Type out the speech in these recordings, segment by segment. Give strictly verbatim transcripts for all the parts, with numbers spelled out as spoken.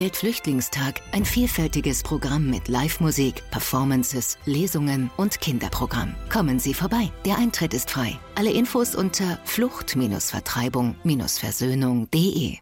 Weltflüchtlingstag, ein vielfältiges Programm mit Live-Musik, Performances, Lesungen und Kinderprogramm. Kommen Sie vorbei, der Eintritt ist frei. Alle Infos unter flucht Vertreibung Versöhnung punkt de.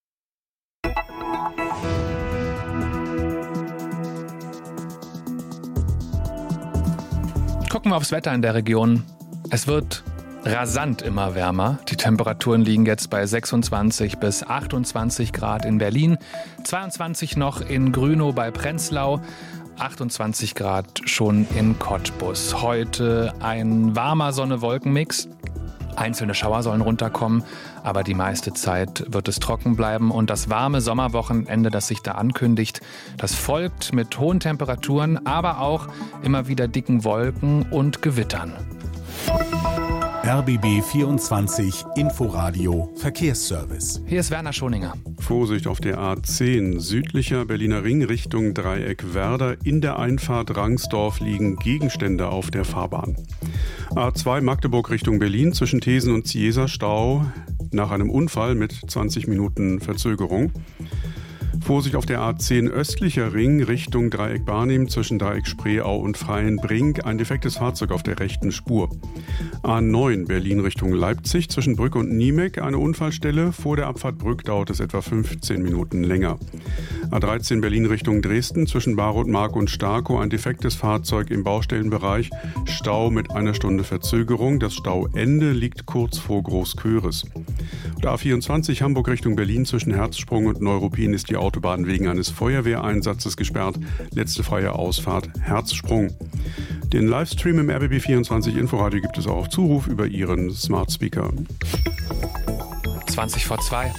Gucken wir aufs Wetter in der Region. Es wird rasant immer wärmer. Die Temperaturen liegen jetzt bei sechsundzwanzig bis achtundzwanzig Grad in Berlin, zweiundzwanzig noch in Grünow bei Prenzlau, achtundzwanzig Grad schon in Cottbus. Heute ein warmer Sonne-Wolken-Mix. Einzelne Schauer sollen runterkommen, aber die meiste Zeit wird es trocken bleiben. Und das warme Sommerwochenende, das sich da ankündigt, das folgt mit hohen Temperaturen, aber auch immer wieder dicken Wolken und Gewittern. R B B vierundzwanzig Inforadio Verkehrsservice. Hier ist Werner Schoninger. Vorsicht auf der A zehn, südlicher Berliner Ring Richtung Dreieck Werder. In der Einfahrt Rangsdorf liegen Gegenstände auf der Fahrbahn. A zwei Magdeburg Richtung Berlin zwischen Thesen und Ziesa Stau nach einem Unfall mit zwanzig Minuten Verzögerung. Vorsicht auf der A zehn östlicher Ring Richtung Dreieck Barnim zwischen Dreieck Spreeau und Freienbrink. Ein defektes Fahrzeug auf der rechten Spur. A neun Berlin Richtung Leipzig zwischen Brück und Niemek eine Unfallstelle. Vor der Abfahrt Brück dauert es etwa fünfzehn Minuten länger. A dreizehn Berlin Richtung Dresden zwischen Barotmark und Starkow ein defektes Fahrzeug im Baustellenbereich. Stau mit einer Stunde Verzögerung. Das Stauende liegt kurz vor Großköris. Und A vierundzwanzig Hamburg Richtung Berlin zwischen Herzsprung und Neuruppin ist die Autobahn wegen eines Feuerwehreinsatzes gesperrt. Letzte freie Ausfahrt Herzsprung. Den Livestream im R B B vierundzwanzig Inforadio gibt es auch auf Zuruf über Ihren Smart Speaker. zwanzig vor zwei.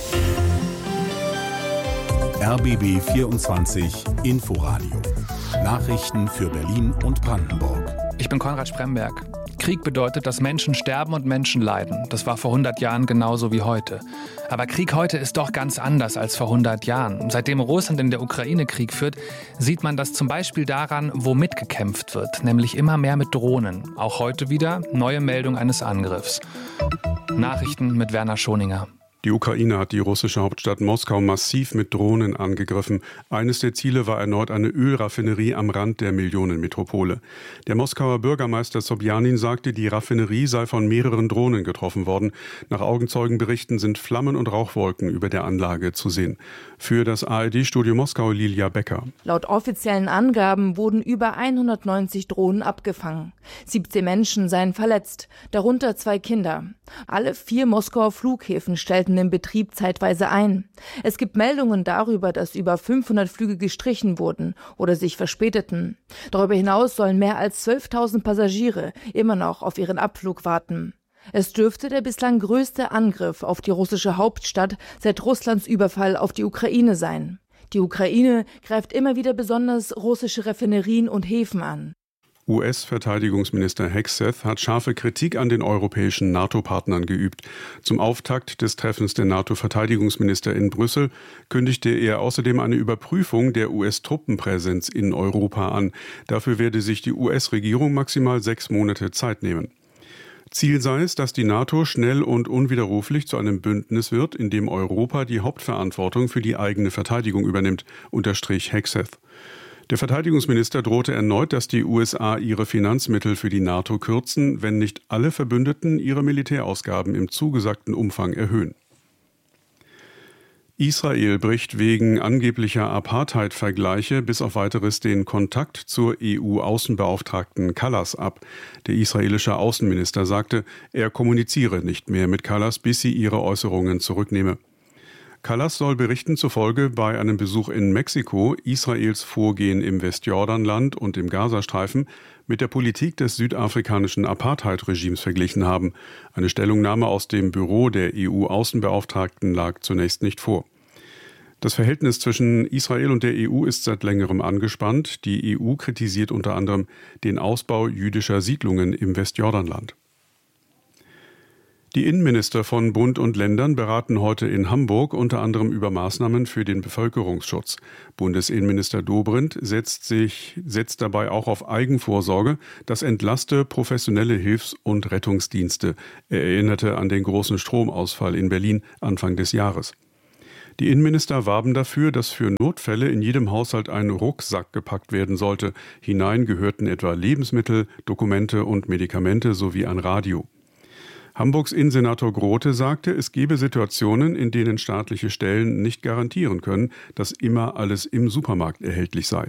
R B B vierundzwanzig Inforadio. Nachrichten für Berlin und Brandenburg. Ich bin Konrad Spremberg. Krieg bedeutet, dass Menschen sterben und Menschen leiden. Das war vor hundert Jahren genauso wie heute. Aber Krieg heute ist doch ganz anders als vor hundert Jahren. Seitdem Russland in der Ukraine Krieg führt, sieht man das zum Beispiel daran, womit gekämpft wird. Nämlich immer mehr mit Drohnen. Auch heute wieder neue Meldung eines Angriffs. Nachrichten mit Werner Schoninger. Die Ukraine hat die russische Hauptstadt Moskau massiv mit Drohnen angegriffen. Eines der Ziele war erneut eine Ölraffinerie am Rand der Millionenmetropole. Der Moskauer Bürgermeister Sobjanin sagte, die Raffinerie sei von mehreren Drohnen getroffen worden. Nach Augenzeugenberichten sind Flammen und Rauchwolken über der Anlage zu sehen. Für das A R D-Studio Moskau Lilia Becker. Laut offiziellen Angaben wurden über hundertneunzig Drohnen abgefangen. siebzehn Menschen seien verletzt, darunter zwei Kinder. Alle vier Moskauer Flughäfen stellten den Betrieb zeitweise ein. Es gibt Meldungen darüber, dass über fünfhundert Flüge gestrichen wurden oder sich verspäteten. Darüber hinaus sollen mehr als zwölftausend Passagiere immer noch auf ihren Abflug warten. Es dürfte der bislang größte Angriff auf die russische Hauptstadt seit Russlands Überfall auf die Ukraine sein. Die Ukraine greift immer wieder besonders russische Raffinerien und Häfen an. U S-Verteidigungsminister Hegseth hat scharfe Kritik an den europäischen NATO-Partnern geübt. Zum Auftakt des Treffens der NATO-Verteidigungsminister in Brüssel kündigte er außerdem eine Überprüfung der U S-Truppenpräsenz in Europa an. Dafür werde sich die U S-Regierung maximal sechs Monate Zeit nehmen. Ziel sei es, dass die NATO schnell und unwiderruflich zu einem Bündnis wird, in dem Europa die Hauptverantwortung für die eigene Verteidigung übernimmt, unterstrich Hegseth. Der Verteidigungsminister drohte erneut, dass die U S A ihre Finanzmittel für die NATO kürzen, wenn nicht alle Verbündeten ihre Militärausgaben im zugesagten Umfang erhöhen. Israel bricht wegen angeblicher Apartheid-Vergleiche bis auf Weiteres den Kontakt zur E U-Außenbeauftragten Kallas ab. Der israelische Außenminister sagte, er kommuniziere nicht mehr mit Kallas, bis sie ihre Äußerungen zurücknehme. Kallas soll Berichten zufolge bei einem Besuch in Mexiko Israels Vorgehen im Westjordanland und im Gazastreifen mit der Politik des südafrikanischen Apartheid-Regimes verglichen haben. Eine Stellungnahme aus dem Büro der E U-Außenbeauftragten lag zunächst nicht vor. Das Verhältnis zwischen Israel und der E U ist seit längerem angespannt. Die E U kritisiert unter anderem den Ausbau jüdischer Siedlungen im Westjordanland. Die Innenminister von Bund und Ländern beraten heute in Hamburg unter anderem über Maßnahmen für den Bevölkerungsschutz. Bundesinnenminister Dobrindt setzt sich, setzt dabei auch auf Eigenvorsorge, das entlaste professionelle Hilfs- und Rettungsdienste. Er erinnerte an den großen Stromausfall in Berlin Anfang des Jahres. Die Innenminister warben dafür, dass für Notfälle in jedem Haushalt ein Rucksack gepackt werden sollte. Hinein gehörten etwa Lebensmittel, Dokumente und Medikamente sowie ein Radio. Hamburgs Innensenator Grote sagte, es gebe Situationen, in denen staatliche Stellen nicht garantieren können, dass immer alles im Supermarkt erhältlich sei.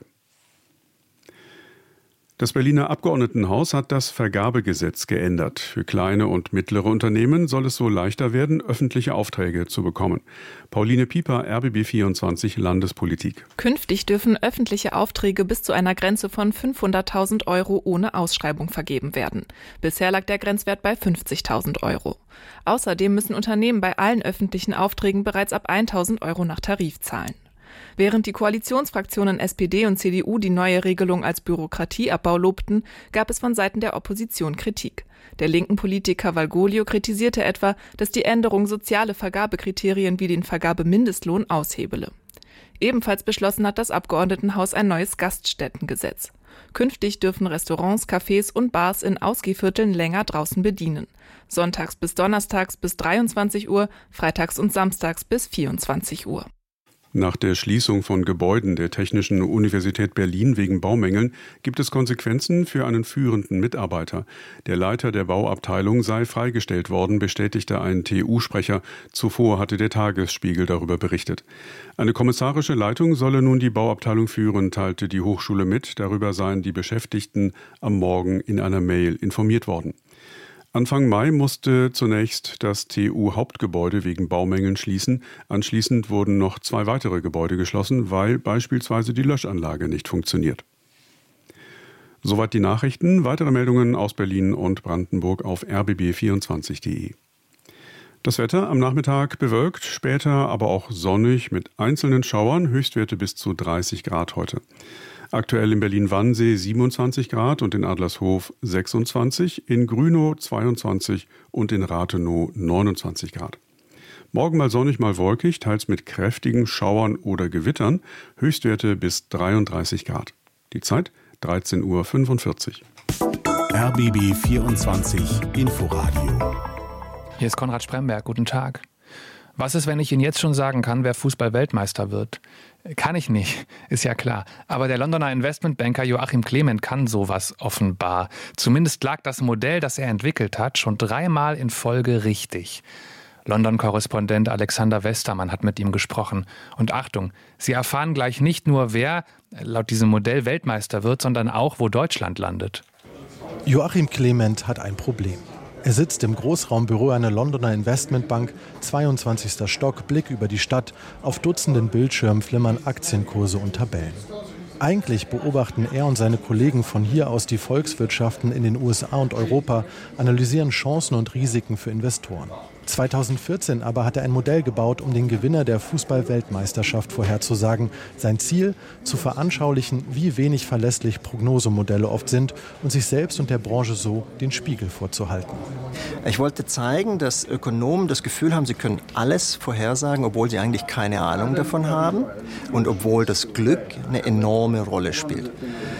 Das Berliner Abgeordnetenhaus hat das Vergabegesetz geändert. Für kleine und mittlere Unternehmen soll es so leichter werden, öffentliche Aufträge zu bekommen. Pauline Pieper, R B B vierundzwanzig Landespolitik. Künftig dürfen öffentliche Aufträge bis zu einer Grenze von fünfhunderttausend Euro ohne Ausschreibung vergeben werden. Bisher lag der Grenzwert bei fünfzigtausend Euro. Außerdem müssen Unternehmen bei allen öffentlichen Aufträgen bereits ab tausend Euro nach Tarif zahlen. Während die Koalitionsfraktionen S P D und C D U die neue Regelung als Bürokratieabbau lobten, gab es von Seiten der Opposition Kritik. Der linken Politiker Valgoglio kritisierte etwa, dass die Änderung soziale Vergabekriterien wie den Vergabemindestlohn aushebele. Ebenfalls beschlossen hat das Abgeordnetenhaus ein neues Gaststättengesetz. Künftig dürfen Restaurants, Cafés und Bars in Ausgehvierteln länger draußen bedienen. Sonntags bis donnerstags bis dreiundzwanzig Uhr, freitags und samstags bis vierundzwanzig Uhr. Nach der Schließung von Gebäuden der Technischen Universität Berlin wegen Baumängeln gibt es Konsequenzen für einen führenden Mitarbeiter. Der Leiter der Bauabteilung sei freigestellt worden, bestätigte ein T U-Sprecher. Zuvor hatte der Tagesspiegel darüber berichtet. Eine kommissarische Leitung solle nun die Bauabteilung führen, teilte die Hochschule mit. Darüber seien die Beschäftigten am Morgen in einer Mail informiert worden. Anfang Mai musste zunächst das T U-Hauptgebäude wegen Baumängeln schließen. Anschließend wurden noch zwei weitere Gebäude geschlossen, weil beispielsweise die Löschanlage nicht funktioniert. Soweit die Nachrichten. Weitere Meldungen aus Berlin und Brandenburg auf r b b vierundzwanzig punkt d e. Das Wetter am Nachmittag bewölkt, später aber auch sonnig mit einzelnen Schauern, Höchstwerte bis zu dreißig Grad heute. Aktuell in Berlin-Wannsee siebenundzwanzig Grad und in Adlershof sechsundzwanzig, in Grünow zweiundzwanzig und in Rathenow neunundzwanzig Grad. Morgen mal sonnig, mal wolkig, teils mit kräftigen Schauern oder Gewittern, Höchstwerte bis dreiunddreißig Grad. Die Zeit dreizehn Uhr fünfundvierzig. R B B vierundzwanzig Inforadio. Hier ist Konrad Spremberg, guten Tag. Was ist, wenn ich Ihnen jetzt schon sagen kann, wer Fußball-Weltmeister wird? Kann ich nicht, ist ja klar. Aber der Londoner Investmentbanker Joachim Clement kann sowas offenbar. Zumindest lag das Modell, das er entwickelt hat, schon dreimal in Folge richtig. London-Korrespondent Alexander Westermann hat mit ihm gesprochen. Und Achtung, Sie erfahren gleich nicht nur, wer laut diesem Modell Weltmeister wird, sondern auch, wo Deutschland landet. Joachim Clement hat ein Problem. Er sitzt im Großraumbüro einer Londoner Investmentbank, zweiundzwanzigster Stock, Blick über die Stadt. Auf Dutzenden Bildschirmen flimmern Aktienkurse und Tabellen. Eigentlich beobachten er und seine Kollegen von hier aus die Volkswirtschaften in den U S A und Europa, analysieren Chancen und Risiken für Investoren. zweitausendvierzehn aber hat er ein Modell gebaut, um den Gewinner der Fußball-Weltmeisterschaft vorherzusagen. Sein Ziel, zu veranschaulichen, wie wenig verlässlich Prognosemodelle oft sind und sich selbst und der Branche so den Spiegel vorzuhalten. Ich wollte zeigen, dass Ökonomen das Gefühl haben, sie können alles vorhersagen, obwohl sie eigentlich keine Ahnung davon haben und obwohl das Glück eine enorme Rolle spielt.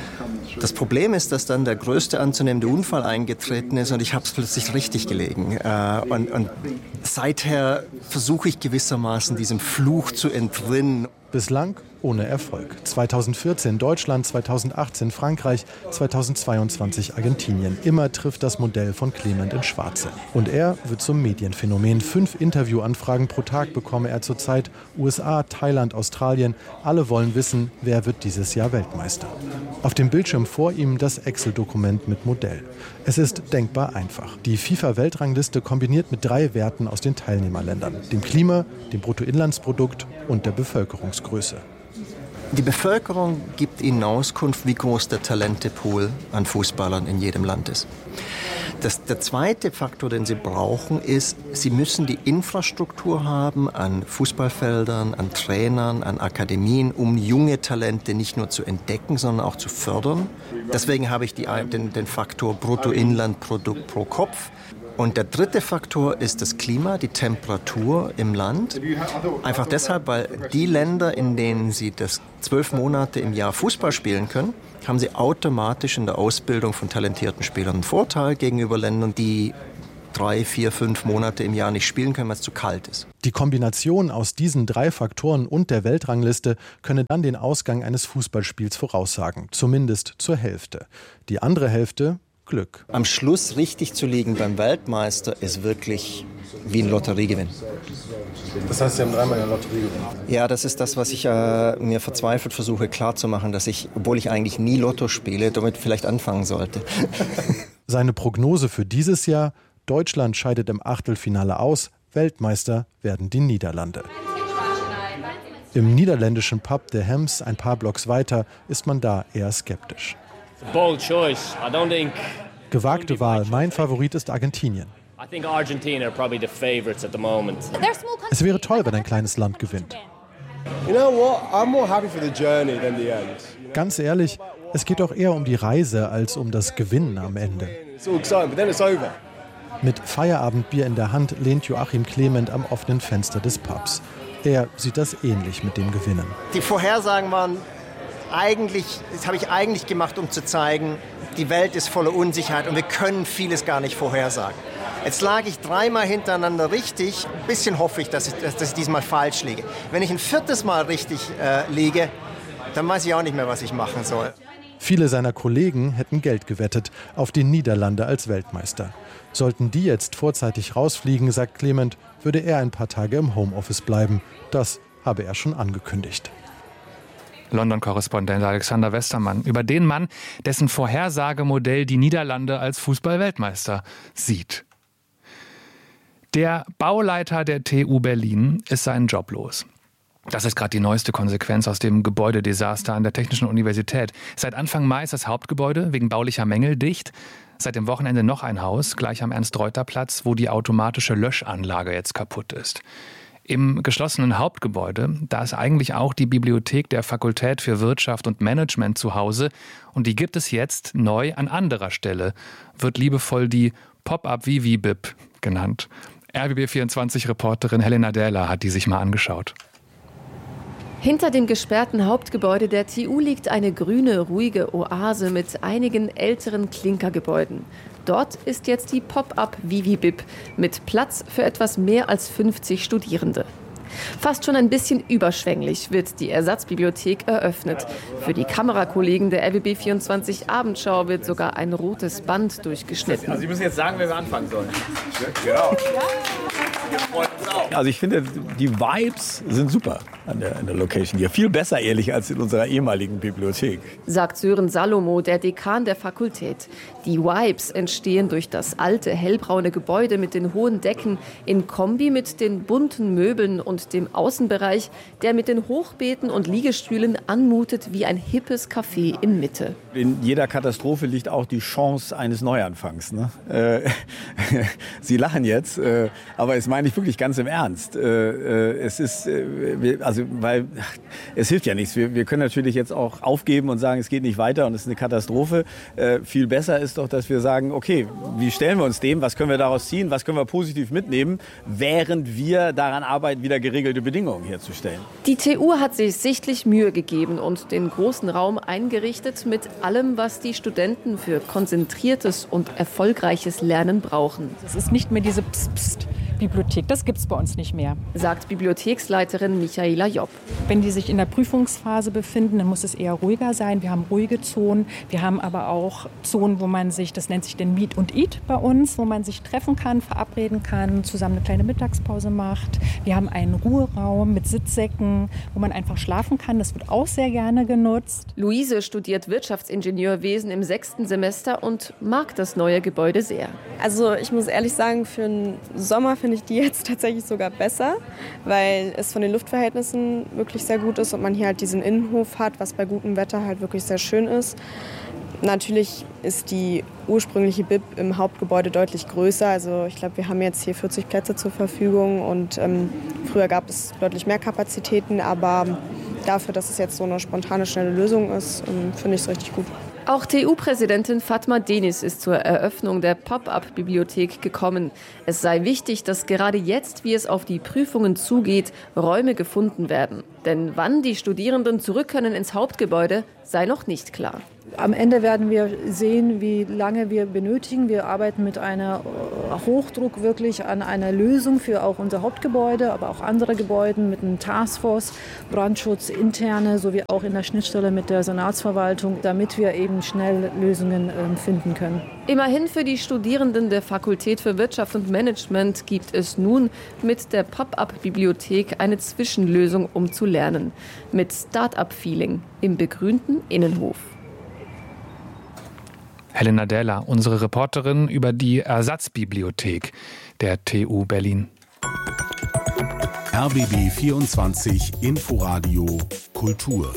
Das Problem ist, dass dann der größte anzunehmende Unfall eingetreten ist und ich habe es plötzlich richtig gelegen. Und, und seither versuche ich gewissermaßen diesem Fluch zu entrinnen. Bislang ohne Erfolg. zweitausendvierzehn Deutschland, zweitausendachtzehn Frankreich, zweitausendzweiundzwanzig Argentinien. Immer trifft das Modell von Clement ins Schwarze. Und er wird zum Medienphänomen. Fünf Interviewanfragen pro Tag bekomme er zurzeit. U S A, Thailand, Australien. Alle wollen wissen, wer wird dieses Jahr Weltmeister. Auf dem Bildschirm vor ihm das Excel-Dokument mit Modell. Es ist denkbar einfach. Die FIFA-Weltrangliste kombiniert mit drei Werten aus den Teilnehmerländern. Dem Klima, dem Bruttoinlandsprodukt und der Bevölkerungsgröße. Die Bevölkerung gibt Ihnen Auskunft, wie groß der Talentepool an Fußballern in jedem Land ist. Das, der zweite Faktor, den Sie brauchen, ist, Sie müssen die Infrastruktur haben an Fußballfeldern, an Trainern, an Akademien, um junge Talente nicht nur zu entdecken, sondern auch zu fördern. Deswegen habe ich die, den, den Faktor Bruttoinlandprodukt pro Kopf. Und der dritte Faktor ist das Klima, die Temperatur im Land. Einfach deshalb, weil die Länder, in denen Sie das zwölf Monate im Jahr Fußball spielen können, haben Sie automatisch in der Ausbildung von talentierten Spielern einen Vorteil gegenüber Ländern, die drei, vier, fünf Monate im Jahr nicht spielen können, weil es zu kalt ist. Die Kombination aus diesen drei Faktoren und der Weltrangliste könne dann den Ausgang eines Fußballspiels voraussagen, zumindest zur Hälfte. Die andere Hälfte Glück. Am Schluss richtig zu liegen beim Weltmeister ist wirklich wie ein Lotteriegewinn. Das heißt, Sie haben dreimal eine Lotterie gewonnen? Ja, das ist das, was ich äh, mir verzweifelt versuche klarzumachen, dass ich, obwohl ich eigentlich nie Lotto spiele, damit vielleicht anfangen sollte. Seine Prognose für dieses Jahr: Deutschland scheidet im Achtelfinale aus, Weltmeister werden die Niederlande. Im niederländischen Pub The Hems, ein paar Blocks weiter, ist man da eher skeptisch. Bold choice. I don't think Gewagte Wahl, mein Favorit ist Argentinien. I think Argentina are probably the favorites at the moment. Es wäre toll, wenn ein kleines Land gewinnt. You know what? I'm more happy for the journey than the end. Ganz ehrlich, es geht doch eher um die Reise als um das Gewinnen am Ende. It's all exciting, but then it's over. Mit Feierabendbier in der Hand lehnt Joachim Clement am offenen Fenster des Pubs. Er sieht das ähnlich mit dem Gewinnen. Die Vorhersagen waren eigentlich, das habe ich eigentlich gemacht, um zu zeigen, die Welt ist voller Unsicherheit und wir können vieles gar nicht vorhersagen. Jetzt lag ich dreimal hintereinander richtig. Ein bisschen hoffe ich, dass ich, dass ich diesmal falsch liege. Wenn ich ein viertes Mal richtig äh, liege, dann weiß ich auch nicht mehr, was ich machen soll. Viele seiner Kollegen hätten Geld gewettet auf die Niederlande als Weltmeister. Sollten die jetzt vorzeitig rausfliegen, sagt Clement, würde er ein paar Tage im Homeoffice bleiben. Das habe er schon angekündigt. London-Korrespondent Alexander Westermann über den Mann, dessen Vorhersagemodell die Niederlande als Fußball-Weltmeister sieht. Der Bauleiter der T U Berlin ist seinen Job los. Das ist gerade die neueste Konsequenz aus dem Gebäudedesaster an der Technischen Universität. Seit Anfang Mai ist das Hauptgebäude wegen baulicher Mängel dicht. Seit dem Wochenende noch ein Haus, gleich am Ernst-Reuter-Platz, wo die automatische Löschanlage jetzt kaputt ist. Im geschlossenen Hauptgebäude, da ist eigentlich auch die Bibliothek der Fakultät für Wirtschaft und Management zu Hause. Und die gibt es jetzt neu an anderer Stelle. Wird liebevoll die Pop-up-Vivi-Bib genannt. R B B vierundzwanzig-Reporterin Helena Dähler hat die sich mal angeschaut. Hinter dem gesperrten Hauptgebäude der T U liegt eine grüne, ruhige Oase mit einigen älteren Klinkergebäuden. Dort ist jetzt die Pop-up-Vivi-Bib mit Platz für etwas mehr als fünfzig Studierende. Fast schon ein bisschen überschwänglich wird die Ersatzbibliothek eröffnet. Für die Kamerakollegen der R B B vierundzwanzig Abendschau wird sogar ein rotes Band durchgeschnitten. Also Sie müssen jetzt sagen, wer wir anfangen sollen. Genau. Also ich finde, die Vibes sind super an der, an der Location hier. Viel besser, ehrlich, als in unserer ehemaligen Bibliothek. Sagt Sören Salomo, der Dekan der Fakultät. Die Vibes entstehen durch das alte, hellbraune Gebäude mit den hohen Decken in Kombi mit den bunten Möbeln und dem Außenbereich, der mit den Hochbeeten und Liegestühlen anmutet wie ein hippes Café in Mitte. In jeder Katastrophe liegt auch die Chance eines Neuanfangs. Ne? Äh, Sie lachen jetzt, äh, aber es meine ich wirklich ganz im Ernst. Äh, äh, es ist, äh, wir, also, weil ach, es hilft ja nichts. Wir, wir können natürlich jetzt auch aufgeben und sagen, es geht nicht weiter und es ist eine Katastrophe. Äh, viel besser ist doch, dass wir sagen, okay, wie stellen wir uns dem? Was können wir daraus ziehen? Was können wir positiv mitnehmen, während wir daran arbeiten, wieder geregelte Bedingungen herzustellen? Die T U hat sich sichtlich Mühe gegeben und den großen Raum eingerichtet mit allem, was die Studenten für konzentriertes und erfolgreiches Lernen brauchen. Es ist nicht mehr diese Psst-Psst-Bibliothek, das gibt es bei uns nicht mehr. Sagt Bibliotheksleiterin Michaela Jopp. Wenn die sich in der Prüfungsphase befinden, dann muss es eher ruhiger sein. Wir haben ruhige Zonen, wir haben aber auch Zonen, wo man sich, das nennt sich den Meet und Eat bei uns, wo man sich treffen kann, verabreden kann, zusammen eine kleine Mittagspause macht. Wir haben einen Ruheraum mit Sitzsäcken, wo man einfach schlafen kann. Das wird auch sehr gerne genutzt. Luise studiert Wirtschaftsingenieurwesen im sechsten Semester und mag das neue Gebäude sehr. Also ich muss ehrlich sagen, für den Sommer finde ich die jetzt tatsächlich sogar besser, weil es von den Luftverhältnissen wirklich sehr gut ist und man hier halt diesen Innenhof hat, was bei gutem Wetter halt wirklich sehr schön ist. Natürlich ist die ursprüngliche Bib im Hauptgebäude deutlich größer. Also ich glaube, wir haben jetzt hier vierzig Plätze zur Verfügung und ähm, früher gab es deutlich mehr Kapazitäten, aber dafür, dass es jetzt so eine spontane, schnelle Lösung ist, ähm, finde ich es richtig gut. Auch T U-Präsidentin Fatma Deniz ist zur Eröffnung der Pop-up-Bibliothek gekommen. Es sei wichtig, dass gerade jetzt, wie es auf die Prüfungen zugeht, Räume gefunden werden. Denn wann die Studierenden zurück können ins Hauptgebäude, sei noch nicht klar. Am Ende werden wir sehen, wie lange wir benötigen. Wir arbeiten mit einer Hochdruck wirklich an einer Lösung für auch unser Hauptgebäude, aber auch andere Gebäude mit einem Taskforce, Brandschutz, interne, sowie auch in der Schnittstelle mit der Senatsverwaltung, damit wir eben schnell Lösungen äh, finden können. Immerhin für die Studierenden der Fakultät für Wirtschaft und Management gibt es nun mit der Pop-up-Bibliothek eine Zwischenlösung, um zu lernen. Mit Start-up-Feeling im begrünten Innenhof. Helena Dähler, unsere Reporterin über die Ersatzbibliothek der T U Berlin. R B B vierundzwanzig Inforadio Kultur.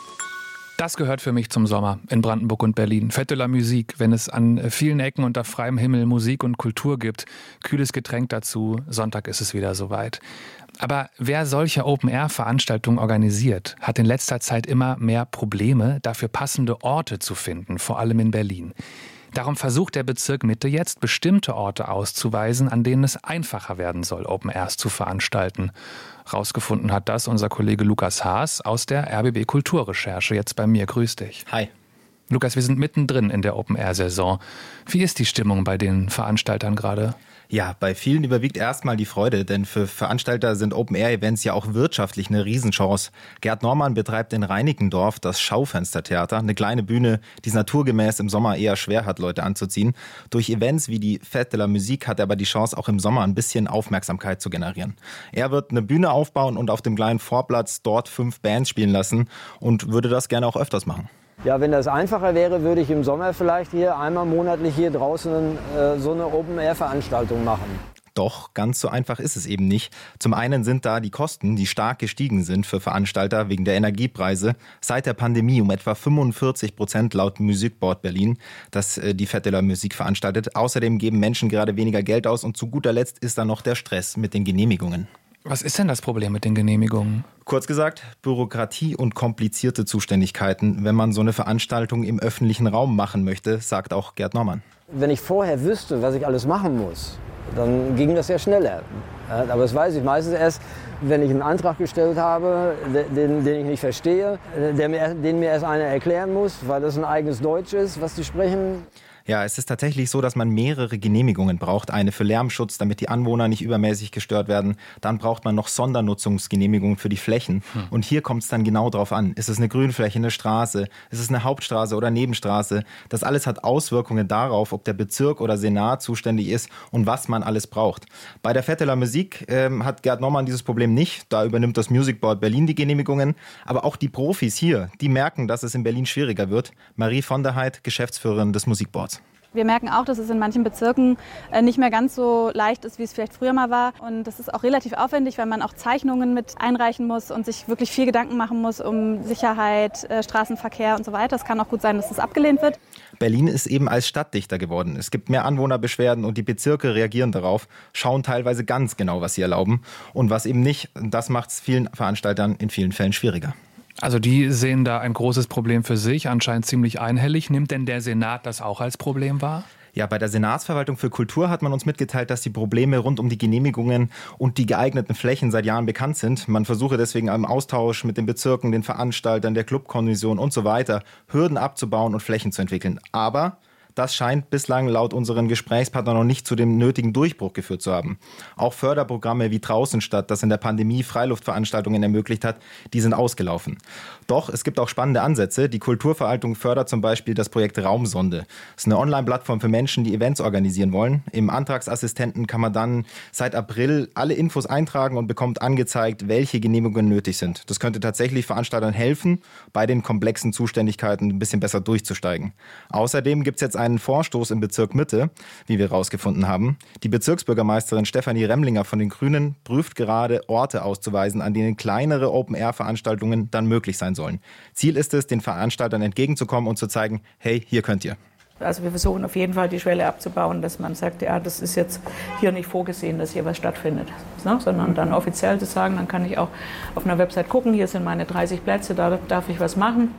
Das gehört für mich zum Sommer in Brandenburg und Berlin. Fête de la Musique, wenn es an vielen Ecken unter freiem Himmel Musik und Kultur gibt. Kühles Getränk dazu, Sonntag ist es wieder soweit. Aber wer solche Open-Air-Veranstaltungen organisiert, hat in letzter Zeit immer mehr Probleme, dafür passende Orte zu finden, vor allem in Berlin. Darum versucht der Bezirk Mitte jetzt, bestimmte Orte auszuweisen, an denen es einfacher werden soll, Open-Airs zu veranstalten. Rausgefunden hat das unser Kollege Lukas Haas aus der R B B Kulturrecherche. Jetzt bei mir. Grüß dich. Hi. Lukas, wir sind mittendrin in der Open-Air-Saison. Wie ist die Stimmung bei den Veranstaltern gerade? Ja, bei vielen überwiegt erstmal die Freude, denn für Veranstalter sind Open-Air-Events ja auch wirtschaftlich eine Riesenchance. Gerd Normann betreibt in Reinickendorf das Schaufenstertheater, eine kleine Bühne, die es naturgemäß im Sommer eher schwer hat, Leute anzuziehen. Durch Events wie die Fête de la Musique hat er aber die Chance, auch im Sommer ein bisschen Aufmerksamkeit zu generieren. Er wird eine Bühne aufbauen und auf dem kleinen Vorplatz dort fünf Bands spielen lassen und würde das gerne auch öfters machen. Ja, wenn das einfacher wäre, würde ich im Sommer vielleicht hier einmal monatlich hier draußen äh, so eine Open-Air-Veranstaltung machen. Doch, ganz so einfach ist es eben nicht. Zum einen sind da die Kosten, die stark gestiegen sind für Veranstalter wegen der Energiepreise. Seit der Pandemie um etwa fünfundvierzig Prozent laut Musikboard Berlin, das äh, die Fête de la Musique veranstaltet. Außerdem geben Menschen gerade weniger Geld aus und zu guter Letzt ist da noch der Stress mit den Genehmigungen. Was ist denn das Problem mit den Genehmigungen? Kurz gesagt, Bürokratie und komplizierte Zuständigkeiten, wenn man so eine Veranstaltung im öffentlichen Raum machen möchte, sagt auch Gerd Normann. Wenn ich vorher wüsste, was ich alles machen muss, dann ging das ja schneller. Aber das weiß ich meistens erst, wenn ich einen Antrag gestellt habe, den, den ich nicht verstehe, der mir, den mir erst einer erklären muss, weil das ein eigenes Deutsch ist, was die sprechen. Ja, es ist tatsächlich so, dass man mehrere Genehmigungen braucht. Eine für Lärmschutz, damit die Anwohner nicht übermäßig gestört werden. Dann braucht man noch Sondernutzungsgenehmigungen für die Flächen. Hm. Und hier kommt es dann genau drauf an. Ist es eine Grünfläche, eine Straße? Ist es eine Hauptstraße oder Nebenstraße? Das alles hat Auswirkungen darauf, ob der Bezirk oder Senat zuständig ist und was man alles braucht. Bei der Fête de la Musique ähm, hat Gerd Normann dieses Problem nicht. Da übernimmt das Music Board Berlin die Genehmigungen. Aber auch die Profis hier, die merken, dass es in Berlin schwieriger wird. Marie von der Heid, Geschäftsführerin des Musikboards. Wir merken auch, dass es in manchen Bezirken nicht mehr ganz so leicht ist, wie es vielleicht früher mal war. Und das ist auch relativ aufwendig, weil man auch Zeichnungen mit einreichen muss und sich wirklich viel Gedanken machen muss um Sicherheit, Straßenverkehr und so weiter. Es kann auch gut sein, dass das abgelehnt wird. Berlin ist eben als Stadt dichter geworden. Es gibt mehr Anwohnerbeschwerden und die Bezirke reagieren darauf, schauen teilweise ganz genau, was sie erlauben und was eben nicht. Das macht es vielen Veranstaltern in vielen Fällen schwieriger. Also die sehen da ein großes Problem für sich, anscheinend ziemlich einhellig. Nimmt denn der Senat das auch als Problem wahr? Ja, bei der Senatsverwaltung für Kultur hat man uns mitgeteilt, dass die Probleme rund um die Genehmigungen und die geeigneten Flächen seit Jahren bekannt sind. Man versuche deswegen im Austausch mit den Bezirken, den Veranstaltern, der Clubkommission und so weiter Hürden abzubauen und Flächen zu entwickeln. Aber das scheint bislang laut unseren Gesprächspartnern noch nicht zu dem nötigen Durchbruch geführt zu haben. Auch Förderprogramme wie Draußenstadt, das in der Pandemie Freiluftveranstaltungen ermöglicht hat, die sind ausgelaufen. Doch es gibt auch spannende Ansätze. Die Kulturverwaltung fördert zum Beispiel das Projekt Raumsonde. Das ist eine Online-Plattform für Menschen, die Events organisieren wollen. Im Antragsassistenten kann man dann seit April alle Infos eintragen und bekommt angezeigt, welche Genehmigungen nötig sind. Das könnte tatsächlich Veranstaltern helfen, bei den komplexen Zuständigkeiten ein bisschen besser durchzusteigen. Außerdem gibt es jetzt einen Vorstoß im Bezirk Mitte, wie wir herausgefunden haben. Die Bezirksbürgermeisterin Stefanie Remlinger von den Grünen prüft gerade, Orte auszuweisen, an denen kleinere Open-Air-Veranstaltungen dann möglich sein sollen. Ziel ist es, den Veranstaltern entgegenzukommen und zu zeigen, hey, hier könnt ihr. Also wir versuchen auf jeden Fall die Schwelle abzubauen, dass man sagt, ja, das ist jetzt hier nicht vorgesehen, dass hier was stattfindet, ne? Sondern dann offiziell zu sagen, dann kann ich auch auf einer Website gucken, hier sind meine dreißig Plätze, da darf ich was machen.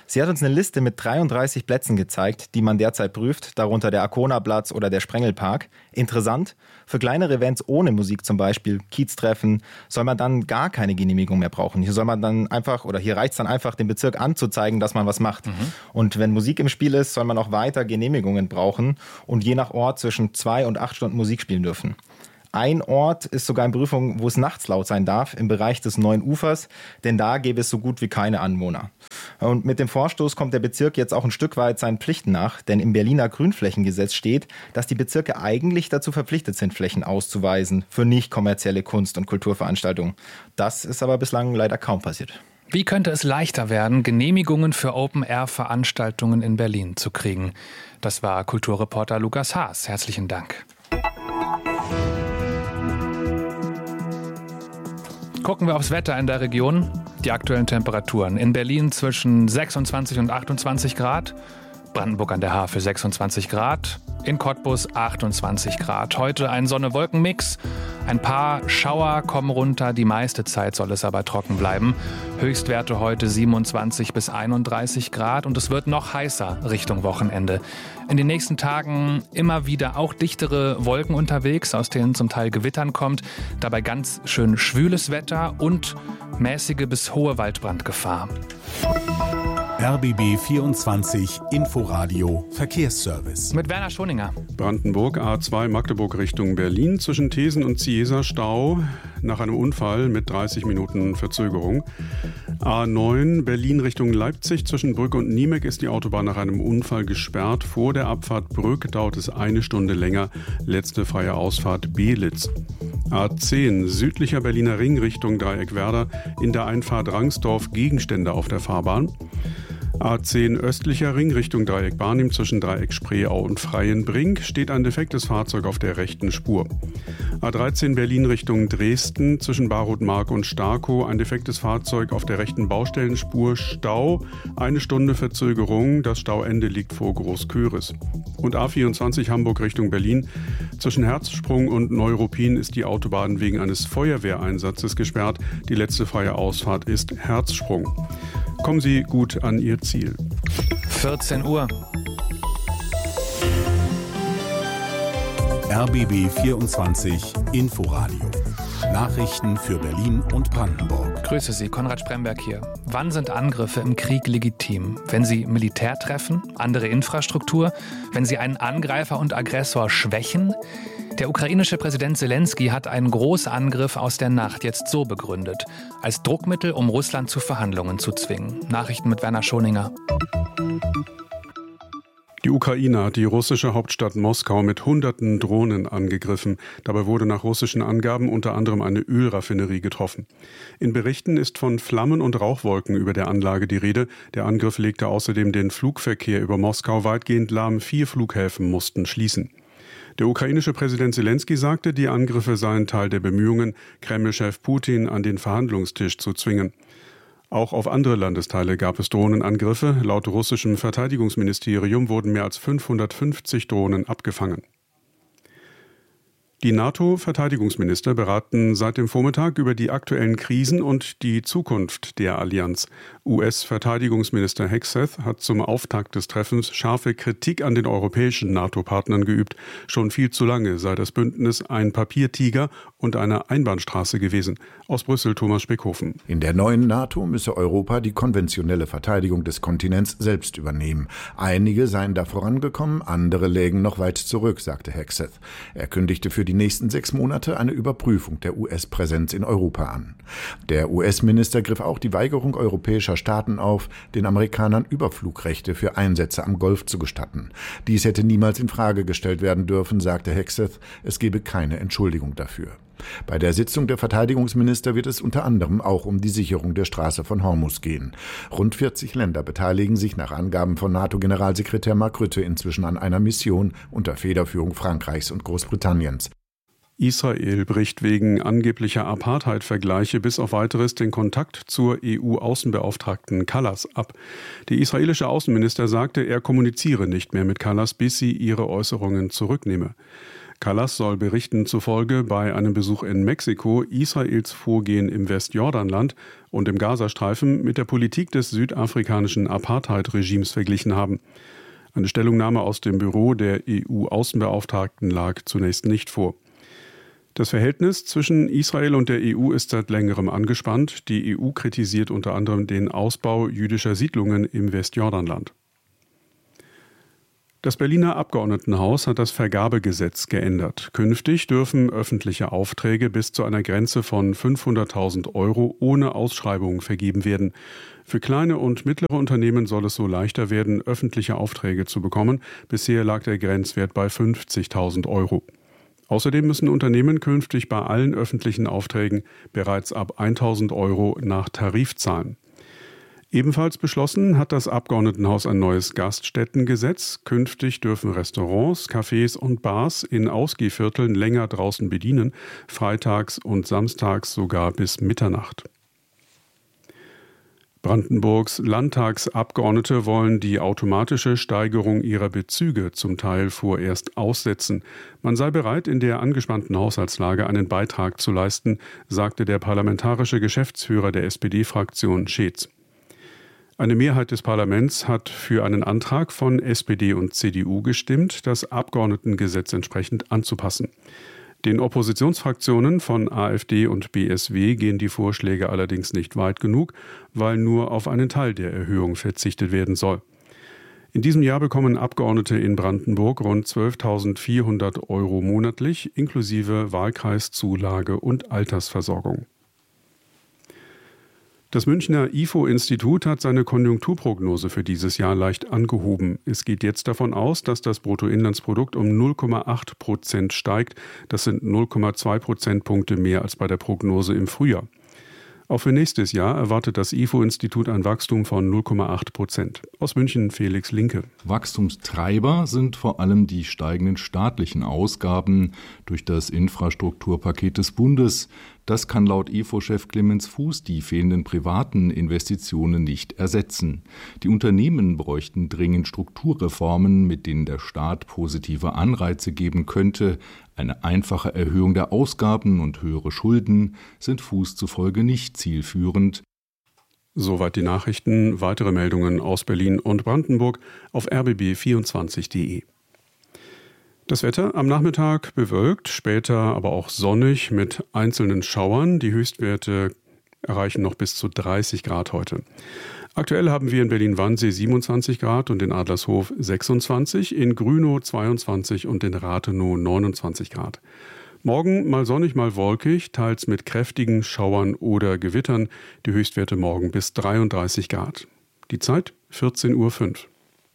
Sie hat uns eine Liste mit dreiunddreißig Plätzen gezeigt, die man derzeit prüft, darunter der Arkona-Platz oder der Sprengelpark. Interessant, für kleinere Events ohne Musik, zum Beispiel Kieztreffen, soll man dann gar keine Genehmigung mehr brauchen. Hier soll man dann einfach, oder hier reicht es dann einfach, dem Bezirk anzuzeigen, dass man was macht. Mhm. Und wenn Musik im Spiel ist, soll man auch weiter Genehmigungen brauchen und je nach Ort zwischen zwei und acht Stunden Musik spielen dürfen. Ein Ort ist sogar in Prüfung, wo es nachts laut sein darf, im Bereich des Neuen Ufers, denn da gäbe es so gut wie keine Anwohner. Und mit dem Vorstoß kommt der Bezirk jetzt auch ein Stück weit seinen Pflichten nach, denn im Berliner Grünflächengesetz steht, dass die Bezirke eigentlich dazu verpflichtet sind, Flächen auszuweisen für nicht kommerzielle Kunst- und Kulturveranstaltungen. Das ist aber bislang leider kaum passiert. Wie könnte es leichter werden, Genehmigungen für Open-Air-Veranstaltungen in Berlin zu kriegen? Das war Kulturreporter Lukas Haas. Herzlichen Dank. Gucken wir aufs Wetter in der Region. Die aktuellen Temperaturen. In Berlin zwischen sechsundzwanzig und achtundzwanzig Grad. Brandenburg an der Havel sechsundzwanzig Grad. In Cottbus achtundzwanzig Grad. Heute ein Sonne-Wolken-Mix. Ein paar Schauer kommen runter. Die meiste Zeit soll es aber trocken bleiben. Höchstwerte heute siebenundzwanzig bis einunddreißig Grad. Und es wird noch heißer Richtung Wochenende. In den nächsten Tagen immer wieder auch dichtere Wolken unterwegs, aus denen zum Teil Gewittern kommt. Dabei ganz schön schwüles Wetter und mäßige bis hohe Waldbrandgefahr. R B B vierundzwanzig Inforadio Verkehrsservice. Mit Werner Schoninger. Brandenburg A zwei Magdeburg Richtung Berlin zwischen Thesen und Ziesa Stau nach einem Unfall mit dreißig Minuten Verzögerung. A neun Berlin Richtung Leipzig zwischen Brück und Niemek ist die Autobahn nach einem Unfall gesperrt. Vor der Abfahrt Brück dauert es eine Stunde länger. Letzte freie Ausfahrt Belitz. A zehn südlicher Berliner Ring Richtung Dreieckwerder in der Einfahrt Rangsdorf Gegenstände auf der Fahrbahn. A zehn östlicher Ring Richtung Dreieck Barnim zwischen Dreieck Spreeau und Freienbrink steht ein defektes Fahrzeug auf der rechten Spur. A dreizehn Berlin Richtung Dresden zwischen Barrotmark und Starkow ein defektes Fahrzeug auf der rechten Baustellenspur, Stau, eine Stunde Verzögerung, das Stauende liegt vor Großköris. Und A vierundzwanzig Hamburg Richtung Berlin zwischen Herzsprung und Neuruppin ist die Autobahn wegen eines Feuerwehreinsatzes gesperrt. Die letzte freie Ausfahrt ist Herzsprung. Kommen Sie gut an Ihr Ziel. vierzehn Uhr. R B B vierundzwanzig Inforadio. Nachrichten für Berlin und Brandenburg. Grüße Sie, Konrad Spremberg hier. Wann sind Angriffe im Krieg legitim? Wenn sie Militär treffen, andere Infrastruktur, wenn sie einen Angreifer und Aggressor schwächen? Der ukrainische Präsident Zelensky hat einen Großangriff aus der Nacht jetzt so begründet. Als Druckmittel, um Russland zu Verhandlungen zu zwingen. Nachrichten mit Werner Schoninger. Die Ukraine hat die russische Hauptstadt Moskau mit hunderten Drohnen angegriffen. Dabei wurde nach russischen Angaben unter anderem eine Ölraffinerie getroffen. In Berichten ist von Flammen und Rauchwolken über der Anlage die Rede. Der Angriff legte außerdem den Flugverkehr über Moskau weitgehend lahm. Vier Flughäfen mussten schließen. Der ukrainische Präsident Zelensky sagte, die Angriffe seien Teil der Bemühungen, Kreml-Chef Putin an den Verhandlungstisch zu zwingen. Auch auf andere Landesteile gab es Drohnenangriffe. Laut russischem Verteidigungsministerium wurden mehr als fünfhundertfünfzig Drohnen abgefangen. Die NATO-Verteidigungsminister beraten seit dem Vormittag über die aktuellen Krisen und die Zukunft der Allianz. U S-Verteidigungsminister Hegseth hat zum Auftakt des Treffens scharfe Kritik an den europäischen NATO-Partnern geübt. Schon viel zu lange sei das Bündnis ein Papiertiger und eine Einbahnstraße gewesen. Aus Brüssel Thomas Speckhofen. In der neuen NATO müsse Europa die konventionelle Verteidigung des Kontinents selbst übernehmen. Einige seien da vorangekommen, andere lägen noch weit zurück, sagte Hegseth. Er kündigte für die nächsten sechs Monate eine Überprüfung der U S-Präsenz in Europa an. Der U S-Minister griff auch die Weigerung europäischer Staaten auf, den Amerikanern Überflugrechte für Einsätze am Golf zu gestatten. Dies hätte niemals in Frage gestellt werden dürfen, sagte Hegseth. Es gebe keine Entschuldigung dafür. Bei der Sitzung der Verteidigungsminister wird es unter anderem auch um die Sicherung der Straße von Hormuz gehen. Rund vierzig Länder beteiligen sich nach Angaben von NATO-Generalsekretär Mark Rutte inzwischen an einer Mission unter Federführung Frankreichs und Großbritanniens. Israel bricht wegen angeblicher Apartheid-Vergleiche bis auf Weiteres den Kontakt zur E U-Außenbeauftragten Kallas ab. Der israelische Außenminister sagte, er kommuniziere nicht mehr mit Kallas, bis sie ihre Äußerungen zurücknehme. Kallas soll Berichten zufolge bei einem Besuch in Mexiko Israels Vorgehen im Westjordanland und im Gazastreifen mit der Politik des südafrikanischen Apartheid-Regimes verglichen haben. Eine Stellungnahme aus dem Büro der E U-Außenbeauftragten lag zunächst nicht vor. Das Verhältnis zwischen Israel und der E U ist seit längerem angespannt. Die E U kritisiert unter anderem den Ausbau jüdischer Siedlungen im Westjordanland. Das Berliner Abgeordnetenhaus hat das Vergabegesetz geändert. Künftig dürfen öffentliche Aufträge bis zu einer Grenze von fünfhunderttausend Euro ohne Ausschreibung vergeben werden. Für kleine und mittlere Unternehmen soll es so leichter werden, öffentliche Aufträge zu bekommen. Bisher lag der Grenzwert bei fünfzigtausend Euro. Außerdem müssen Unternehmen künftig bei allen öffentlichen Aufträgen bereits ab tausend Euro nach Tarif zahlen. Ebenfalls beschlossen hat das Abgeordnetenhaus ein neues Gaststättengesetz. Künftig dürfen Restaurants, Cafés und Bars in Ausgehvierteln länger draußen bedienen, freitags und samstags sogar bis Mitternacht. Brandenburgs Landtagsabgeordnete wollen die automatische Steigerung ihrer Bezüge zum Teil vorerst aussetzen. Man sei bereit, in der angespannten Haushaltslage einen Beitrag zu leisten, sagte der parlamentarische Geschäftsführer der S P D-Fraktion Scheetz. Eine Mehrheit des Parlaments hat für einen Antrag von S P D und C D U gestimmt, das Abgeordnetengesetz entsprechend anzupassen. Den Oppositionsfraktionen von A f D und B S W gehen die Vorschläge allerdings nicht weit genug, weil nur auf einen Teil der Erhöhung verzichtet werden soll. In diesem Jahr bekommen Abgeordnete in Brandenburg rund zwölftausendvierhundert Euro monatlich, inklusive Wahlkreiszulage und Altersversorgung. Das Münchner I F O-Institut hat seine Konjunkturprognose für dieses Jahr leicht angehoben. Es geht jetzt davon aus, dass das Bruttoinlandsprodukt um null Komma acht Prozent steigt. Das sind null Komma zwei Prozentpunkte mehr als bei der Prognose im Frühjahr. Auch für nächstes Jahr erwartet das I F O-Institut ein Wachstum von null Komma acht Prozent. Aus München Felix Linke. Wachstumstreiber sind vor allem die steigenden staatlichen Ausgaben durch das Infrastrukturpaket des Bundes. Das kann laut I F O-Chef Clemens Fuß die fehlenden privaten Investitionen nicht ersetzen. Die Unternehmen bräuchten dringend Strukturreformen, mit denen der Staat positive Anreize geben könnte. Eine einfache Erhöhung der Ausgaben und höhere Schulden sind Fuß zufolge nicht zielführend. Soweit die Nachrichten. Weitere Meldungen aus Berlin und Brandenburg auf r b b vierundzwanzig punkt d e. Das Wetter am Nachmittag bewölkt, später aber auch sonnig mit einzelnen Schauern. Die Höchstwerte erreichen noch bis zu dreißig Grad heute. Aktuell haben wir in Berlin-Wannsee siebenundzwanzig Grad und in Adlershof sechsundzwanzig, in Grünow zweiundzwanzig und in Rathenow neunundzwanzig Grad. Morgen mal sonnig, mal wolkig, teils mit kräftigen Schauern oder Gewittern. Die Höchstwerte morgen bis dreiunddreißig Grad. Die Zeit vierzehn Uhr fünf.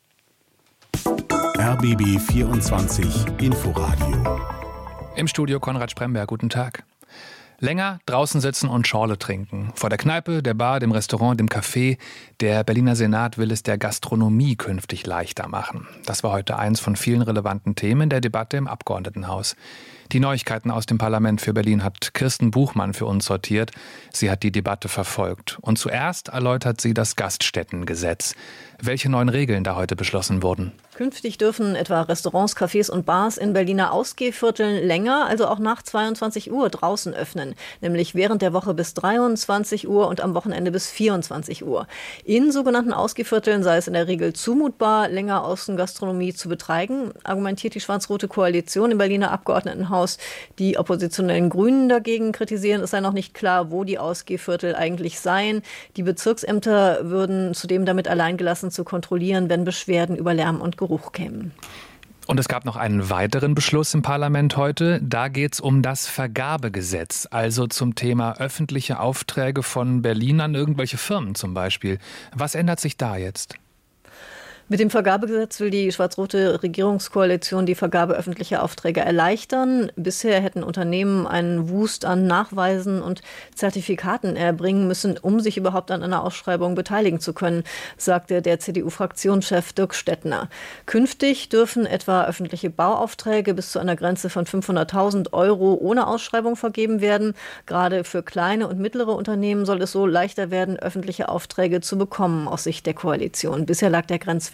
R B B vierundzwanzig Inforadio. Im Studio Konrad Spremberg, guten Tag. Länger draußen sitzen und Schorle trinken. Vor der Kneipe, der Bar, dem Restaurant, dem Café. Der Berliner Senat will es der Gastronomie künftig leichter machen. Das war heute eins von vielen relevanten Themen der Debatte im Abgeordnetenhaus. Die Neuigkeiten aus dem Parlament für Berlin hat Kirsten Buchmann für uns sortiert. Sie hat die Debatte verfolgt. Und zuerst erläutert sie das Gaststättengesetz. Welche neuen Regeln da heute beschlossen wurden? Künftig dürfen etwa Restaurants, Cafés und Bars in Berliner Ausgehvierteln länger, also auch nach zweiundzwanzig Uhr draußen öffnen. Nämlich während der Woche bis dreiundzwanzig Uhr und am Wochenende bis vierundzwanzig Uhr. In sogenannten Ausgehvierteln sei es in der Regel zumutbar, länger Außengastronomie zu betreiben, argumentiert die schwarz-rote Koalition im Berliner Abgeordnetenhaus. Die oppositionellen Grünen dagegen kritisieren, es sei noch nicht klar, wo die Ausgehviertel eigentlich seien. Die Bezirksämter würden zudem damit allein gelassen, zu kontrollieren, wenn Beschwerden über Lärm und Geruch kämen. Und es gab noch einen weiteren Beschluss im Parlament heute. Da geht es um das Vergabegesetz, also zum Thema öffentliche Aufträge von Berlin an irgendwelche Firmen zum Beispiel. Was ändert sich da jetzt? Mit dem Vergabegesetz will die schwarz-rote Regierungskoalition die Vergabe öffentlicher Aufträge erleichtern. Bisher hätten Unternehmen einen Wust an Nachweisen und Zertifikaten erbringen müssen, um sich überhaupt an einer Ausschreibung beteiligen zu können, sagte der C D U-Fraktionschef Dirk Stettner. Künftig dürfen etwa öffentliche Bauaufträge bis zu einer Grenze von fünfhunderttausend Euro ohne Ausschreibung vergeben werden. Gerade für kleine und mittlere Unternehmen soll es so leichter werden, öffentliche Aufträge zu bekommen, aus Sicht der Koalition. Bisher lag der Grenzwert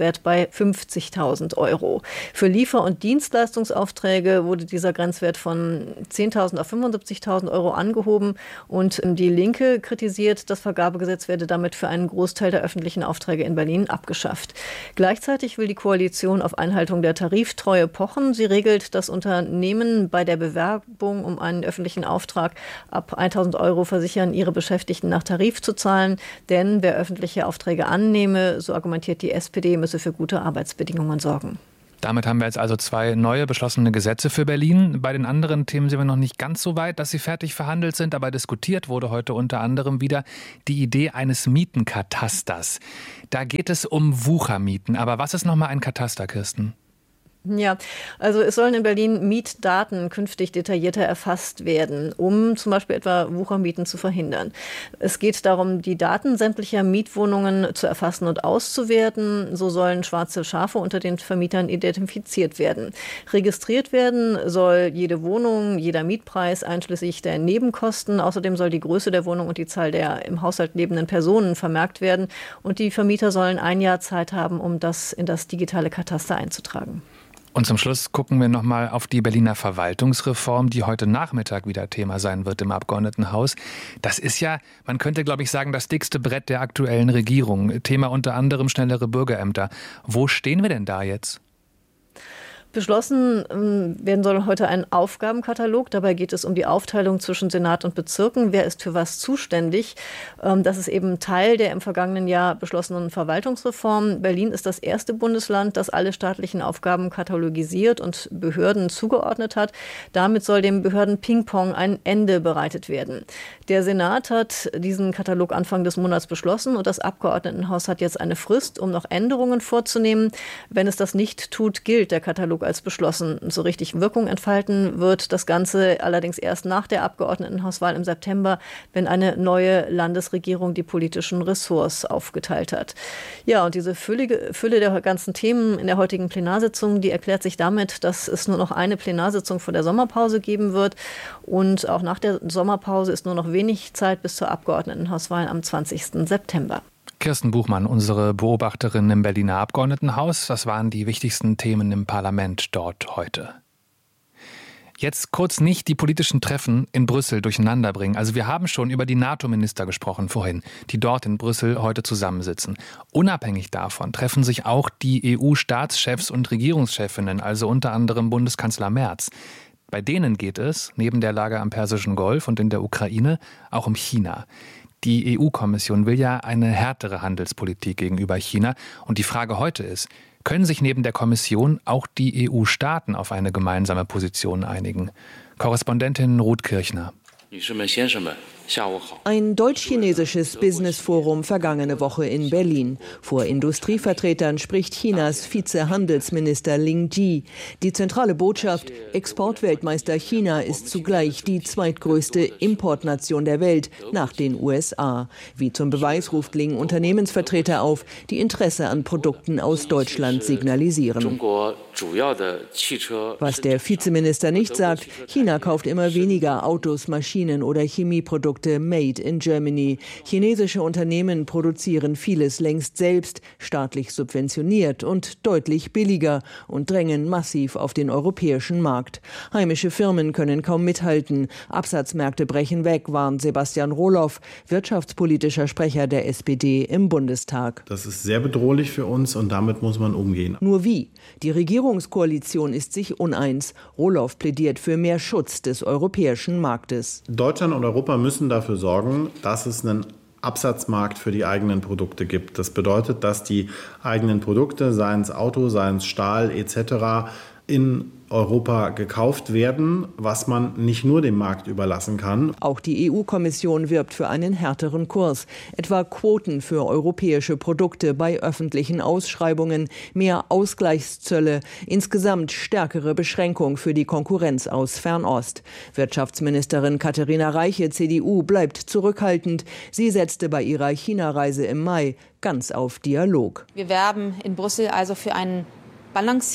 Grenzwert bei fünfzigtausend Euro. Für Liefer- und Dienstleistungsaufträge wurde dieser Grenzwert von zehntausend auf fünfundsiebzigtausend Euro angehoben. Und die Linke kritisiert, das Vergabegesetz werde damit für einen Großteil der öffentlichen Aufträge in Berlin abgeschafft. Gleichzeitig will die Koalition auf Einhaltung der Tariftreue pochen. Sie regelt, dass Unternehmen bei der Bewerbung um einen öffentlichen Auftrag ab tausend Euro versichern, ihre Beschäftigten nach Tarif zu zahlen. Denn wer öffentliche Aufträge annehme, so argumentiert die S P D, müsse für gute Arbeitsbedingungen sorgen. Damit haben wir jetzt also zwei neue beschlossene Gesetze für Berlin. Bei den anderen Themen sind wir noch nicht ganz so weit, dass sie fertig verhandelt sind. Aber diskutiert wurde heute unter anderem wieder die Idee eines Mietenkatasters. Da geht es um Wuchermieten. Aber was ist nochmal ein Kataster, Kirsten? Ja, also es sollen in Berlin Mietdaten künftig detaillierter erfasst werden, um zum Beispiel etwa Wuchermieten zu verhindern. Es geht darum, die Daten sämtlicher Mietwohnungen zu erfassen und auszuwerten. So sollen schwarze Schafe unter den Vermietern identifiziert werden. Registriert werden soll jede Wohnung, jeder Mietpreis einschließlich der Nebenkosten. Außerdem soll die Größe der Wohnung und die Zahl der im Haushalt lebenden Personen vermerkt werden. Und die Vermieter sollen ein Jahr Zeit haben, um das in das digitale Kataster einzutragen. Und zum Schluss gucken wir nochmal auf die Berliner Verwaltungsreform, die heute Nachmittag wieder Thema sein wird im Abgeordnetenhaus. Das ist ja, man könnte glaube ich sagen, das dickste Brett der aktuellen Regierung. Thema unter anderem schnellere Bürgerämter. Wo stehen wir denn da jetzt? Beschlossen werden soll heute ein Aufgabenkatalog. Dabei geht es um die Aufteilung zwischen Senat und Bezirken. Wer ist für was zuständig? Das ist eben Teil der im vergangenen Jahr beschlossenen Verwaltungsreform. Berlin ist das erste Bundesland, das alle staatlichen Aufgaben katalogisiert und Behörden zugeordnet hat. Damit soll dem Behörden-Ping-Pong ein Ende bereitet werden. Der Senat hat diesen Katalog Anfang des Monats beschlossen und das Abgeordnetenhaus hat jetzt eine Frist, um noch Änderungen vorzunehmen. Wenn es das nicht tut, gilt der Katalog als beschlossen. So richtig Wirkung entfalten wird das Ganze allerdings erst nach der Abgeordnetenhauswahl im September, wenn eine neue Landesregierung die politischen Ressorts aufgeteilt hat. Ja, und diese Fülle, Fülle der ganzen Themen in der heutigen Plenarsitzung, die erklärt sich damit, dass es nur noch eine Plenarsitzung vor der Sommerpause geben wird. Und auch nach der Sommerpause ist nur noch wenig Zeit bis zur Abgeordnetenhauswahl am zwanzigsten September. Kirsten Buchmann, unsere Beobachterin im Berliner Abgeordnetenhaus. Das waren die wichtigsten Themen im Parlament dort heute. Jetzt kurz nicht die politischen Treffen in Brüssel durcheinander bringen. Also wir haben schon über die NATO-Minister gesprochen vorhin, die dort in Brüssel heute zusammensitzen. Unabhängig davon treffen sich auch die E U-Staatschefs und Regierungschefinnen, also unter anderem Bundeskanzler Merz. Bei denen geht es, neben der Lage am Persischen Golf und in der Ukraine, auch um China. Die E U-Kommission will ja eine härtere Handelspolitik gegenüber China. Und die Frage heute ist, können sich neben der Kommission auch die E U-Staaten auf eine gemeinsame Position einigen? Korrespondentin Ruth Kirchner. Ein deutsch-chinesisches Business-Forum vergangene Woche in Berlin. Vor Industrievertretern spricht Chinas Vize-Handelsminister Ling Ji. Die zentrale Botschaft: Exportweltmeister China ist zugleich die zweitgrößte Importnation der Welt nach den U S A. Wie zum Beweis ruft Ling Unternehmensvertreter auf, die Interesse an Produkten aus Deutschland signalisieren. Was der Vizeminister nicht sagt: China kauft immer weniger Autos, Maschinen oder Chemieprodukte made in Germany. Chinesische Unternehmen produzieren vieles längst selbst, staatlich subventioniert und deutlich billiger und drängen massiv auf den europäischen Markt. Heimische Firmen können kaum mithalten. Absatzmärkte brechen weg, warnt Sebastian Rohloff, wirtschaftspolitischer Sprecher der S P D im Bundestag. Das ist sehr bedrohlich für uns und damit muss man umgehen. Nur wie? Die Regierungskoalition ist sich uneins. Rohloff plädiert für mehr Schutz des europäischen Marktes. Deutschland und Europa müssen dafür sorgen, dass es einen Absatzmarkt für die eigenen Produkte gibt. Das bedeutet, dass die eigenen Produkte, seien es Auto, seien es Stahl et cetera, in Europa gekauft werden, was man nicht nur dem Markt überlassen kann. Auch die E U-Kommission wirbt für einen härteren Kurs. Etwa Quoten für europäische Produkte bei öffentlichen Ausschreibungen, mehr Ausgleichszölle, insgesamt stärkere Beschränkung für die Konkurrenz aus Fernost. Wirtschaftsministerin Katharina Reiche, C D U, bleibt zurückhaltend. Sie setzte bei ihrer China-Reise im Mai ganz auf Dialog. Wir werben in Brüssel also für einen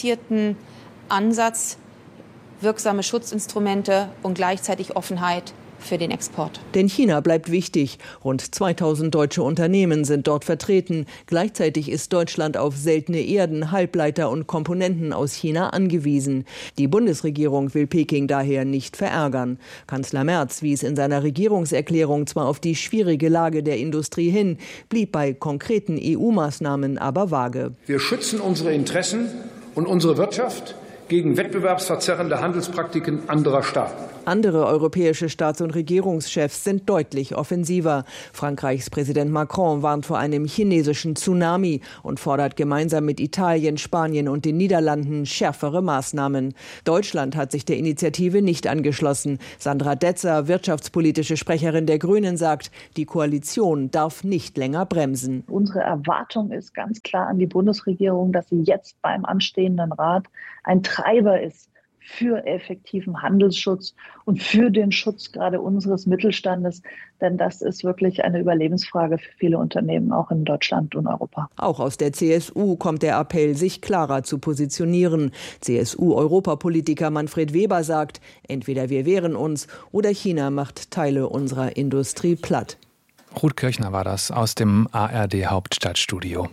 balancierten Ansatz, wirksame Schutzinstrumente und gleichzeitig Offenheit für den Export. Denn China bleibt wichtig. Rund zweitausend deutsche Unternehmen sind dort vertreten. Gleichzeitig ist Deutschland auf seltene Erden, Halbleiter und Komponenten aus China angewiesen. Die Bundesregierung will Peking daher nicht verärgern. Kanzler Merz wies in seiner Regierungserklärung zwar auf die schwierige Lage der Industrie hin, blieb bei konkreten E U-Maßnahmen aber vage. Wir schützen unsere Interessen und unsere Wirtschaft gegen wettbewerbsverzerrende Handelspraktiken anderer Staaten. Andere europäische Staats- und Regierungschefs sind deutlich offensiver. Frankreichs Präsident Macron warnt vor einem chinesischen Tsunami und fordert gemeinsam mit Italien, Spanien und den Niederlanden schärfere Maßnahmen. Deutschland hat sich der Initiative nicht angeschlossen. Sandra Detzer, wirtschaftspolitische Sprecherin der Grünen, sagt, die Koalition darf nicht länger bremsen. Unsere Erwartung ist ganz klar an die Bundesregierung, dass sie jetzt beim anstehenden Rat ein Treiber ist für effektiven Handelsschutz und für den Schutz gerade unseres Mittelstandes. Denn das ist wirklich eine Überlebensfrage für viele Unternehmen, auch in Deutschland und Europa. Auch aus der C S U kommt der Appell, sich klarer zu positionieren. C S U-Europapolitiker Manfred Weber sagt, entweder wir wehren uns oder China macht Teile unserer Industrie platt. Ruth Kirchner war das aus dem A R D-Hauptstadtstudio.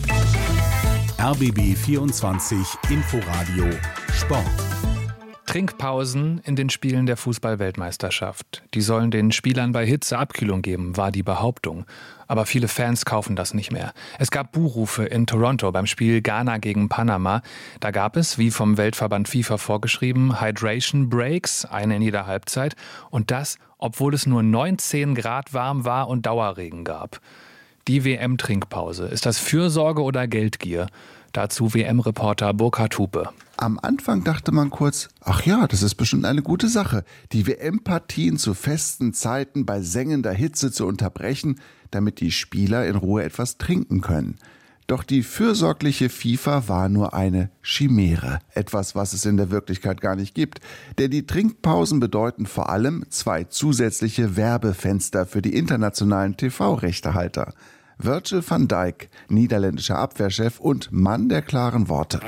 R B B vierundzwanzig Inforadio Sport. Trinkpausen in den Spielen der Fußball-Weltmeisterschaft. Die sollen den Spielern bei Hitze Abkühlung geben, war die Behauptung. Aber viele Fans kaufen das nicht mehr. Es gab Buhrufe in Toronto beim Spiel Ghana gegen Panama. Da gab es, wie vom Weltverband FIFA vorgeschrieben, Hydration Breaks, eine in jeder Halbzeit. Und das, obwohl es nur neunzehn Grad warm war und Dauerregen gab. Die W M-Trinkpause. Ist das Fürsorge oder Geldgier? Dazu W M-Reporter Burkhard Hupe. Am Anfang dachte man kurz, ach ja, das ist bestimmt eine gute Sache, die W M-Partien zu festen Zeiten bei sengender Hitze zu unterbrechen, damit die Spieler in Ruhe etwas trinken können. Doch die fürsorgliche FIFA war nur eine Chimäre, etwas, was es in der Wirklichkeit gar nicht gibt. Denn die Trinkpausen bedeuten vor allem zwei zusätzliche Werbefenster für die internationalen T V-Rechtehalter. Virgil van Dijk, niederländischer Abwehrchef und Mann der klaren Worte.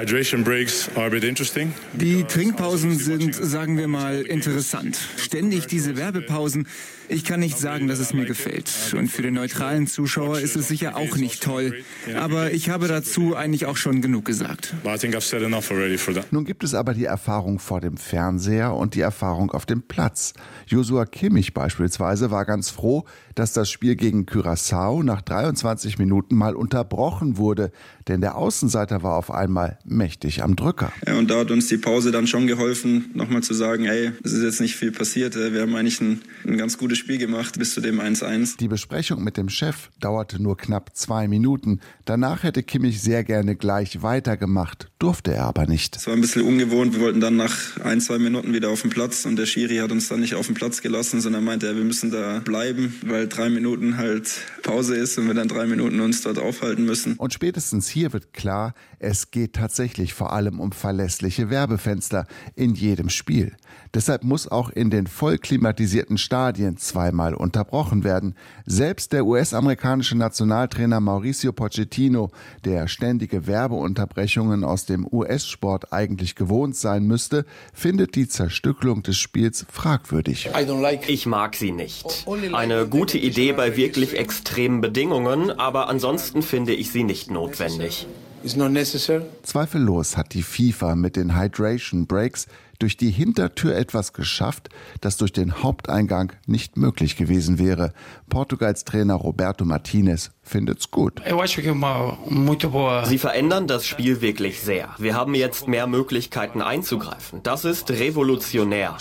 Die Trinkpausen sind, sagen wir mal, interessant. Ständig diese Werbepausen. Ich kann nicht sagen, dass es mir gefällt. Und für den neutralen Zuschauer ist es sicher auch nicht toll. Aber ich habe dazu eigentlich auch schon genug gesagt. Nun gibt es aber die Erfahrung vor dem Fernseher und die Erfahrung auf dem Platz. Joshua Kimmich beispielsweise war ganz froh, dass das Spiel gegen Curaçao nach dreiundzwanzig Minuten mal unterbrochen wurde. Denn der Außenseiter war auf einmal mächtig am Drücker. Ja, und da hat uns die Pause dann schon geholfen, nochmal zu sagen, ey, es ist jetzt nicht viel passiert. Wir haben eigentlich ein, ein ganz gutes Spiel gemacht bis zu dem eins eins. Die Besprechung mit dem Chef dauerte nur knapp zwei Minuten. Danach hätte Kimmich sehr gerne gleich weitergemacht, durfte er aber nicht. Es war ein bisschen ungewohnt. Wir wollten dann nach ein, zwei Minuten wieder auf den Platz und der Schiri hat uns dann nicht auf den Platz gelassen, sondern meinte, ja, wir müssen da bleiben, weil drei Minuten halt Pause ist und wir dann drei Minuten uns dort aufhalten müssen. Und spätestens hier wird klar, es geht tatsächlich vor allem um verlässliche Werbefenster in jedem Spiel. Deshalb muss auch in den voll klimatisierten Stadien zweimal unterbrochen werden. Selbst der U S-amerikanische Nationaltrainer Mauricio Pochettino, der ständige Werbeunterbrechungen aus dem U S-Sport eigentlich gewohnt sein müsste, findet die Zerstückelung des Spiels fragwürdig. Ich mag sie nicht. Eine gute Idee bei wirklich extremen Bedingungen, aber ansonsten finde ich sie nicht notwendig. Zweifellos hat die FIFA mit den Hydration Breaks durch die Hintertür etwas geschafft, das durch den Haupteingang nicht möglich gewesen wäre. Portugals Trainer Roberto Martinez findet's gut. Sie verändern das Spiel wirklich sehr. Wir haben jetzt mehr Möglichkeiten einzugreifen. Das ist revolutionär.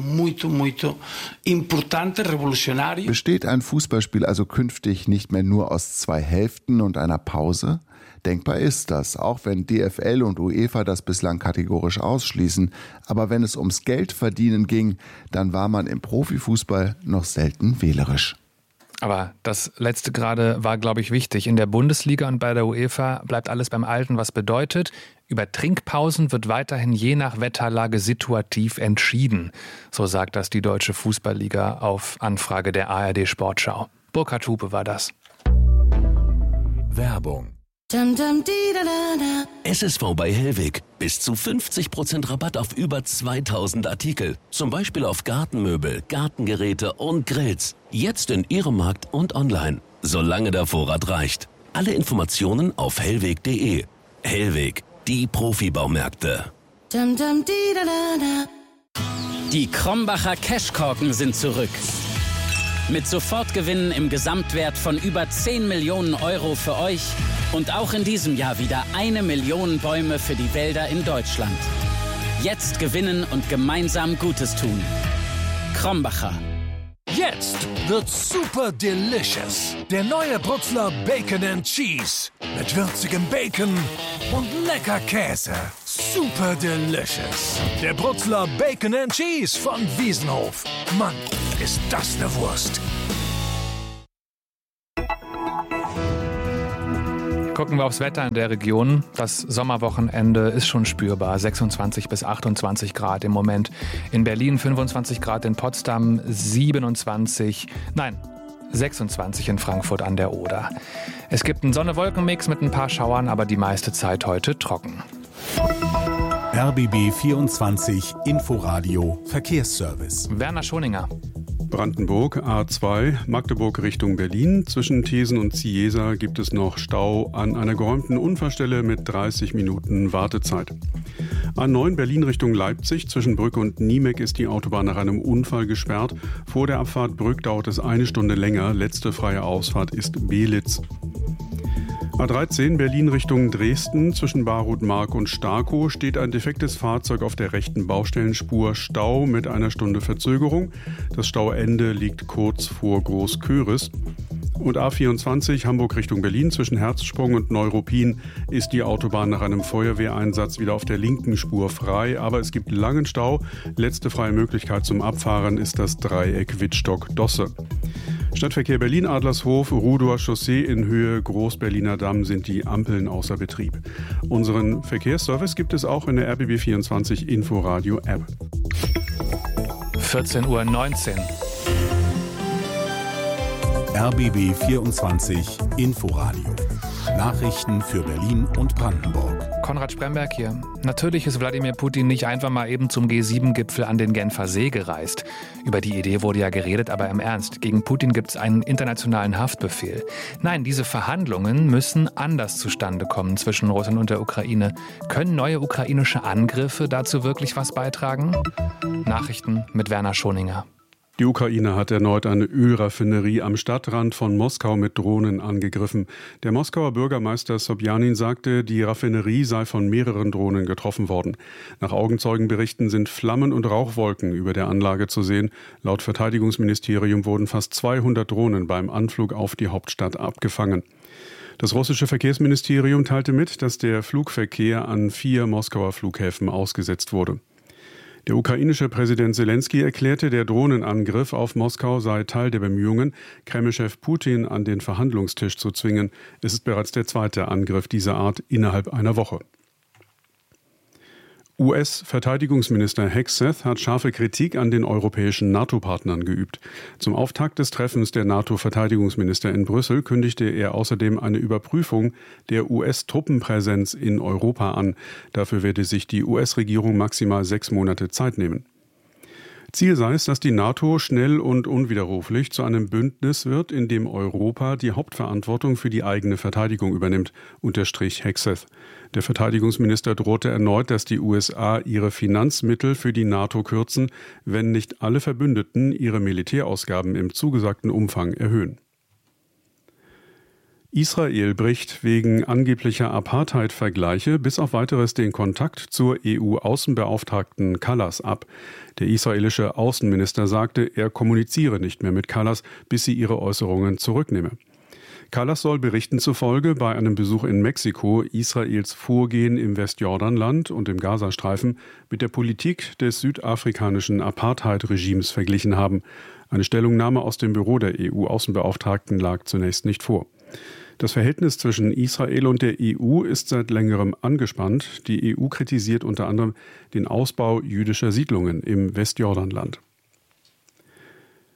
Besteht ein Fußballspiel also künftig nicht mehr nur aus zwei Hälften und einer Pause? Denkbar ist das, auch wenn D F L und UEFA das bislang kategorisch ausschließen. Aber wenn es ums Geldverdienen ging, dann war man im Profifußball noch selten wählerisch. Aber das letzte gerade war, glaube ich, wichtig. In der Bundesliga und bei der UEFA bleibt alles beim Alten, was bedeutet, über Trinkpausen wird weiterhin je nach Wetterlage situativ entschieden. So sagt das die Deutsche Fußballliga auf Anfrage der A R D Sportschau. Burkhard Hupe war das. Werbung S S V bei Hellweg. Bis zu fünfzig Prozent Rabatt auf über zweitausend Artikel. Zum Beispiel auf Gartenmöbel, Gartengeräte und Grills. Jetzt in Ihrem Markt und online. Solange der Vorrat reicht. Alle Informationen auf hellweg punkt de. Hellweg, die Profibaumärkte. Die Krombacher Cashkorken sind zurück. Mit Sofortgewinnen im Gesamtwert von über zehn Millionen Euro für euch und auch in diesem Jahr wieder eine Million Bäume für die Wälder in Deutschland. Jetzt gewinnen und gemeinsam Gutes tun. Krombacher. Jetzt wird's super delicious. Der neue Brutzler Bacon and Cheese. Mit würzigem Bacon und lecker Käse. Super delicious. Der Brutzler Bacon and Cheese von Wiesenhof. Mann, ist das eine Wurst. Gucken wir aufs Wetter in der Region. Das Sommerwochenende ist schon spürbar. sechsundzwanzig bis achtundzwanzig Grad im Moment. In Berlin fünfundzwanzig Grad, in Potsdam siebenundzwanzig, nein, sechsundzwanzig in Frankfurt an der Oder. Es gibt einen Sonne-Wolken-Mix mit ein paar Schauern, aber die meiste Zeit heute trocken. R B B vierundzwanzig Inforadio Verkehrsservice. Werner Schoninger. Brandenburg A zwei, Magdeburg Richtung Berlin. Zwischen Thesen und Ciesa gibt es noch Stau an einer geräumten Unfallstelle mit dreißig Minuten Wartezeit. A neun Berlin Richtung Leipzig. Zwischen Brücke und Niemek ist die Autobahn nach einem Unfall gesperrt. Vor der Abfahrt Brück dauert es eine Stunde länger. Letzte freie Ausfahrt ist Belitz. A dreizehn Berlin Richtung Dresden. Zwischen Barut-Mark und Starkow steht ein defektes Fahrzeug auf der rechten Baustellenspur. Stau mit einer Stunde Verzögerung. Das Stauende liegt kurz vor Großköris. Und A vierundzwanzig Hamburg Richtung Berlin. Zwischen Herzsprung und Neuruppin ist die Autobahn nach einem Feuerwehreinsatz wieder auf der linken Spur frei. Aber es gibt langen Stau. Letzte freie Möglichkeit zum Abfahren ist das Dreieck Wittstock-Dosse. Stadtverkehr Berlin-Adlershof, Rudower Chaussee in Höhe Groß-Berliner Damm sind die Ampeln außer Betrieb. Unseren Verkehrsservice gibt es auch in der R B B vierundzwanzig Inforadio-App. vierzehn Uhr neunzehn. R B B vierundzwanzig Inforadio. Nachrichten für Berlin und Brandenburg. Konrad Spremberg hier. Natürlich ist Wladimir Putin nicht einfach mal eben zum G sieben Gipfel an den Genfer See gereist. Über die Idee wurde ja geredet, aber im Ernst. Gegen Putin gibt es einen internationalen Haftbefehl. Nein, diese Verhandlungen müssen anders zustande kommen zwischen Russland und der Ukraine. Können neue ukrainische Angriffe dazu wirklich was beitragen? Nachrichten mit Werner Schoninger. Die Ukraine hat erneut eine Ölraffinerie am Stadtrand von Moskau mit Drohnen angegriffen. Der Moskauer Bürgermeister Sobjanin sagte, die Raffinerie sei von mehreren Drohnen getroffen worden. Nach Augenzeugenberichten sind Flammen und Rauchwolken über der Anlage zu sehen. Laut Verteidigungsministerium wurden fast zweihundert Drohnen beim Anflug auf die Hauptstadt abgefangen. Das russische Verkehrsministerium teilte mit, dass der Flugverkehr an vier Moskauer Flughäfen ausgesetzt wurde. Der ukrainische Präsident Selenskyj erklärte, der Drohnenangriff auf Moskau sei Teil der Bemühungen, Kremlchef Putin an den Verhandlungstisch zu zwingen. Es ist bereits der zweite Angriff dieser Art innerhalb einer Woche. U S-Verteidigungsminister Hegseth hat scharfe Kritik an den europäischen NATO-Partnern geübt. Zum Auftakt des Treffens der NATO-Verteidigungsminister in Brüssel kündigte er außerdem eine Überprüfung der U S-Truppenpräsenz in Europa an. Dafür werde sich die U S-Regierung maximal sechs Monate Zeit nehmen. Ziel sei es, dass die NATO schnell und unwiderruflich zu einem Bündnis wird, in dem Europa die Hauptverantwortung für die eigene Verteidigung übernimmt, unterstrich Hegseth. Der Verteidigungsminister drohte erneut, dass die U S A ihre Finanzmittel für die NATO kürzen, wenn nicht alle Verbündeten ihre Militärausgaben im zugesagten Umfang erhöhen. Israel bricht wegen angeblicher Apartheid-Vergleiche bis auf weiteres den Kontakt zur E U-Außenbeauftragten Kallas ab. Der israelische Außenminister sagte, er kommuniziere nicht mehr mit Kallas, bis sie ihre Äußerungen zurücknehme. Kallas soll Berichten zufolge bei einem Besuch in Mexiko Israels Vorgehen im Westjordanland und im Gazastreifen mit der Politik des südafrikanischen Apartheid-Regimes verglichen haben. Eine Stellungnahme aus dem Büro der E U-Außenbeauftragten lag zunächst nicht vor. Das Verhältnis zwischen Israel und der E U ist seit längerem angespannt. Die E U kritisiert unter anderem den Ausbau jüdischer Siedlungen im Westjordanland.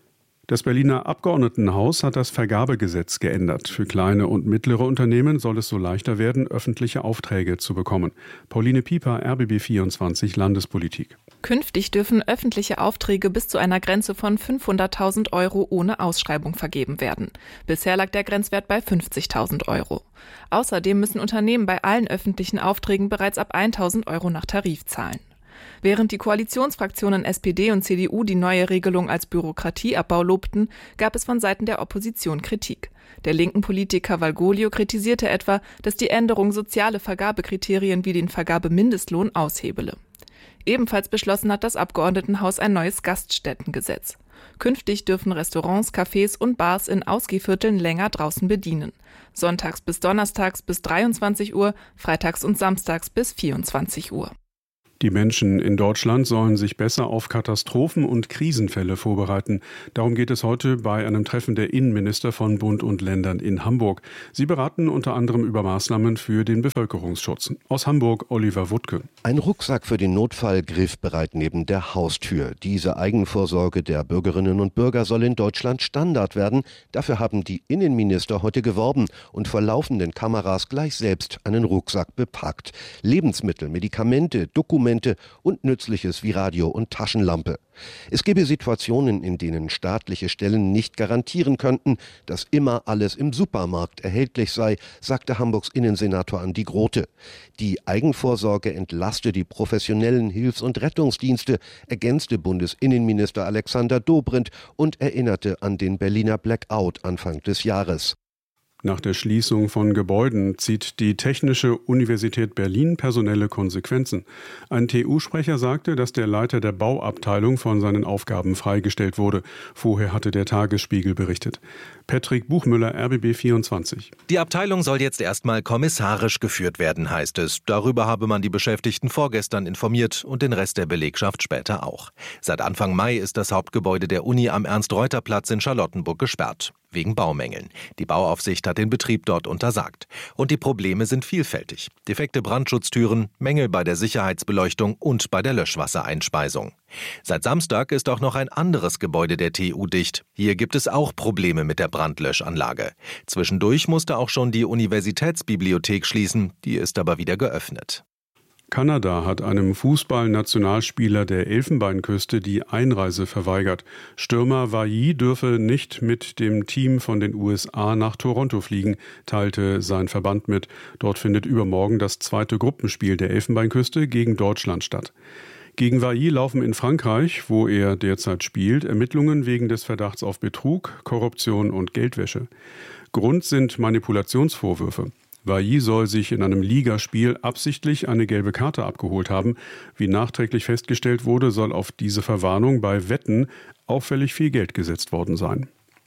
Das Berliner Abgeordnetenhaus hat das Vergabegesetz geändert. Für kleine und mittlere Unternehmen soll es so leichter werden, öffentliche Aufträge zu bekommen. Pauline Pieper, R B B vierundzwanzig Landespolitik. Künftig dürfen öffentliche Aufträge bis zu einer Grenze von fünfhunderttausend Euro ohne Ausschreibung vergeben werden. Bisher lag der Grenzwert bei fünfzigtausend Euro. Außerdem müssen Unternehmen bei allen öffentlichen Aufträgen bereits ab tausend Euro nach Tarif zahlen. Während die Koalitionsfraktionen S P D und C D U die neue Regelung als Bürokratieabbau lobten, gab es von Seiten der Opposition Kritik. Der linken Politiker Valgoglio kritisierte etwa, dass die Änderung soziale Vergabekriterien wie den Vergabemindestlohn aushebele. Ebenfalls beschlossen hat das Abgeordnetenhaus ein neues Gaststättengesetz. Künftig dürfen Restaurants, Cafés und Bars in Ausgehvierteln länger draußen bedienen. Sonntags bis donnerstags bis dreiundzwanzig Uhr, freitags und samstags bis vierundzwanzig Uhr. Die Menschen in Deutschland sollen sich besser auf Katastrophen und Krisenfälle vorbereiten. Darum geht es heute bei einem Treffen der Innenminister von Bund und Ländern in Hamburg. Sie beraten unter anderem über Maßnahmen für den Bevölkerungsschutz. Aus Hamburg Oliver Wuttke. Ein Rucksack für den Notfall griffbereit neben der Haustür. Diese Eigenvorsorge der Bürgerinnen und Bürger soll in Deutschland Standard werden. Dafür haben die Innenminister heute geworben und vor laufenden Kameras gleich selbst einen Rucksack bepackt. Lebensmittel, Medikamente, Dokumente und Nützliches wie Radio und Taschenlampe. Es gebe Situationen, in denen staatliche Stellen nicht garantieren könnten, dass immer alles im Supermarkt erhältlich sei, sagte Hamburgs Innensenator Andi Grote. Die Eigenvorsorge entlaste die professionellen Hilfs- und Rettungsdienste, ergänzte Bundesinnenminister Alexander Dobrindt und erinnerte an den Berliner Blackout Anfang des Jahres. Nach der Schließung von Gebäuden zieht die Technische Universität Berlin personelle Konsequenzen. Ein T U-Sprecher sagte, dass der Leiter der Bauabteilung von seinen Aufgaben freigestellt wurde. Vorher hatte der Tagesspiegel berichtet. Patrick Buchmüller, R B B vierundzwanzig. Die Abteilung soll jetzt erstmal kommissarisch geführt werden, heißt es. Darüber habe man die Beschäftigten vorgestern informiert und den Rest der Belegschaft später auch. Seit Anfang Mai ist das Hauptgebäude der Uni am Ernst-Reuter-Platz in Charlottenburg gesperrt. Wegen Baumängeln. Die Bauaufsicht hat den Betrieb dort untersagt. Und die Probleme sind vielfältig. Defekte Brandschutztüren, Mängel bei der Sicherheitsbeleuchtung und bei der Löschwassereinspeisung. Seit Samstag ist auch noch ein anderes Gebäude der T U dicht. Hier gibt es auch Probleme mit der Brandlöschanlage. Zwischendurch musste auch schon die Universitätsbibliothek schließen, die ist aber wieder geöffnet. Kanada hat einem Fußballnationalspieler der Elfenbeinküste die Einreise verweigert. Stürmer Vailly dürfe nicht mit dem Team von den U S A nach Toronto fliegen, teilte sein Verband mit. Dort findet übermorgen das zweite Gruppenspiel der Elfenbeinküste gegen Deutschland statt. Gegen Vailly laufen in Frankreich, wo er derzeit spielt, Ermittlungen wegen des Verdachts auf Betrug, Korruption und Geldwäsche. Grund sind Manipulationsvorwürfe. Vailly soll sich in einem Ligaspiel absichtlich eine gelbe Karte abgeholt haben. Wie nachträglich festgestellt wurde, soll auf diese Verwarnung bei Wetten auffällig viel Geld gesetzt worden sein.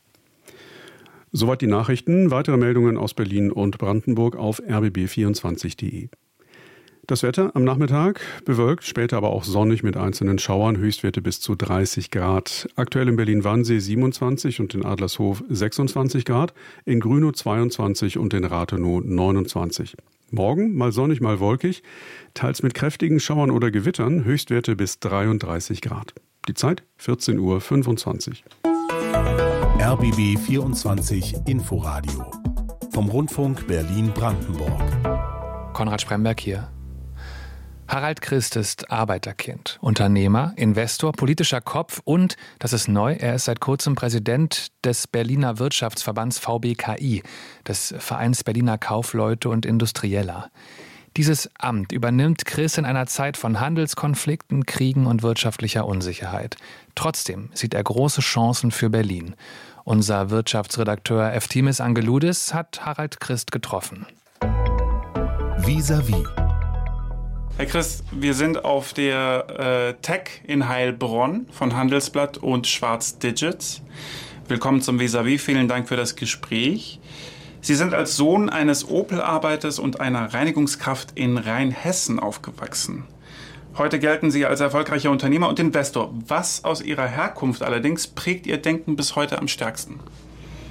Soweit die Nachrichten. Weitere Meldungen aus Berlin und Brandenburg auf r b b vierundzwanzig punkt de. Das Wetter am Nachmittag bewölkt, später aber auch sonnig mit einzelnen Schauern, Höchstwerte bis zu dreißig Grad. Aktuell in Berlin-Wannsee siebenundzwanzig und in Adlershof sechsundzwanzig Grad, in Grünow zweiundzwanzig und in Rathenow neunundzwanzig. Morgen mal sonnig, mal wolkig, teils mit kräftigen Schauern oder Gewittern, Höchstwerte bis dreiunddreißig Grad. Die Zeit vierzehn Uhr fünfundzwanzig. R B B vierundzwanzig Inforadio vom Rundfunk Berlin-Brandenburg. Konrad Spremberg hier. Harald Christ ist Arbeiterkind, Unternehmer, Investor, politischer Kopf und, das ist neu, er ist seit kurzem Präsident des Berliner Wirtschaftsverbands V B K I, des Vereins Berliner Kaufleute und Industrieller. Dieses Amt übernimmt Christ in einer Zeit von Handelskonflikten, Kriegen und wirtschaftlicher Unsicherheit. Trotzdem sieht er große Chancen für Berlin. Unser Wirtschaftsredakteur Eftimis Angeloudis hat Harald Christ getroffen. Vis-à-vis. Herr Christ, wir sind auf der äh, Tech in Heilbronn von Handelsblatt und Schwarz Digits. Willkommen zum Vis-à-vis, vielen Dank für das Gespräch. Sie sind als Sohn eines Opel-Arbeiters und einer Reinigungskraft in Rheinhessen aufgewachsen. Heute gelten Sie als erfolgreicher Unternehmer und Investor. Was aus Ihrer Herkunft allerdings prägt Ihr Denken bis heute am stärksten?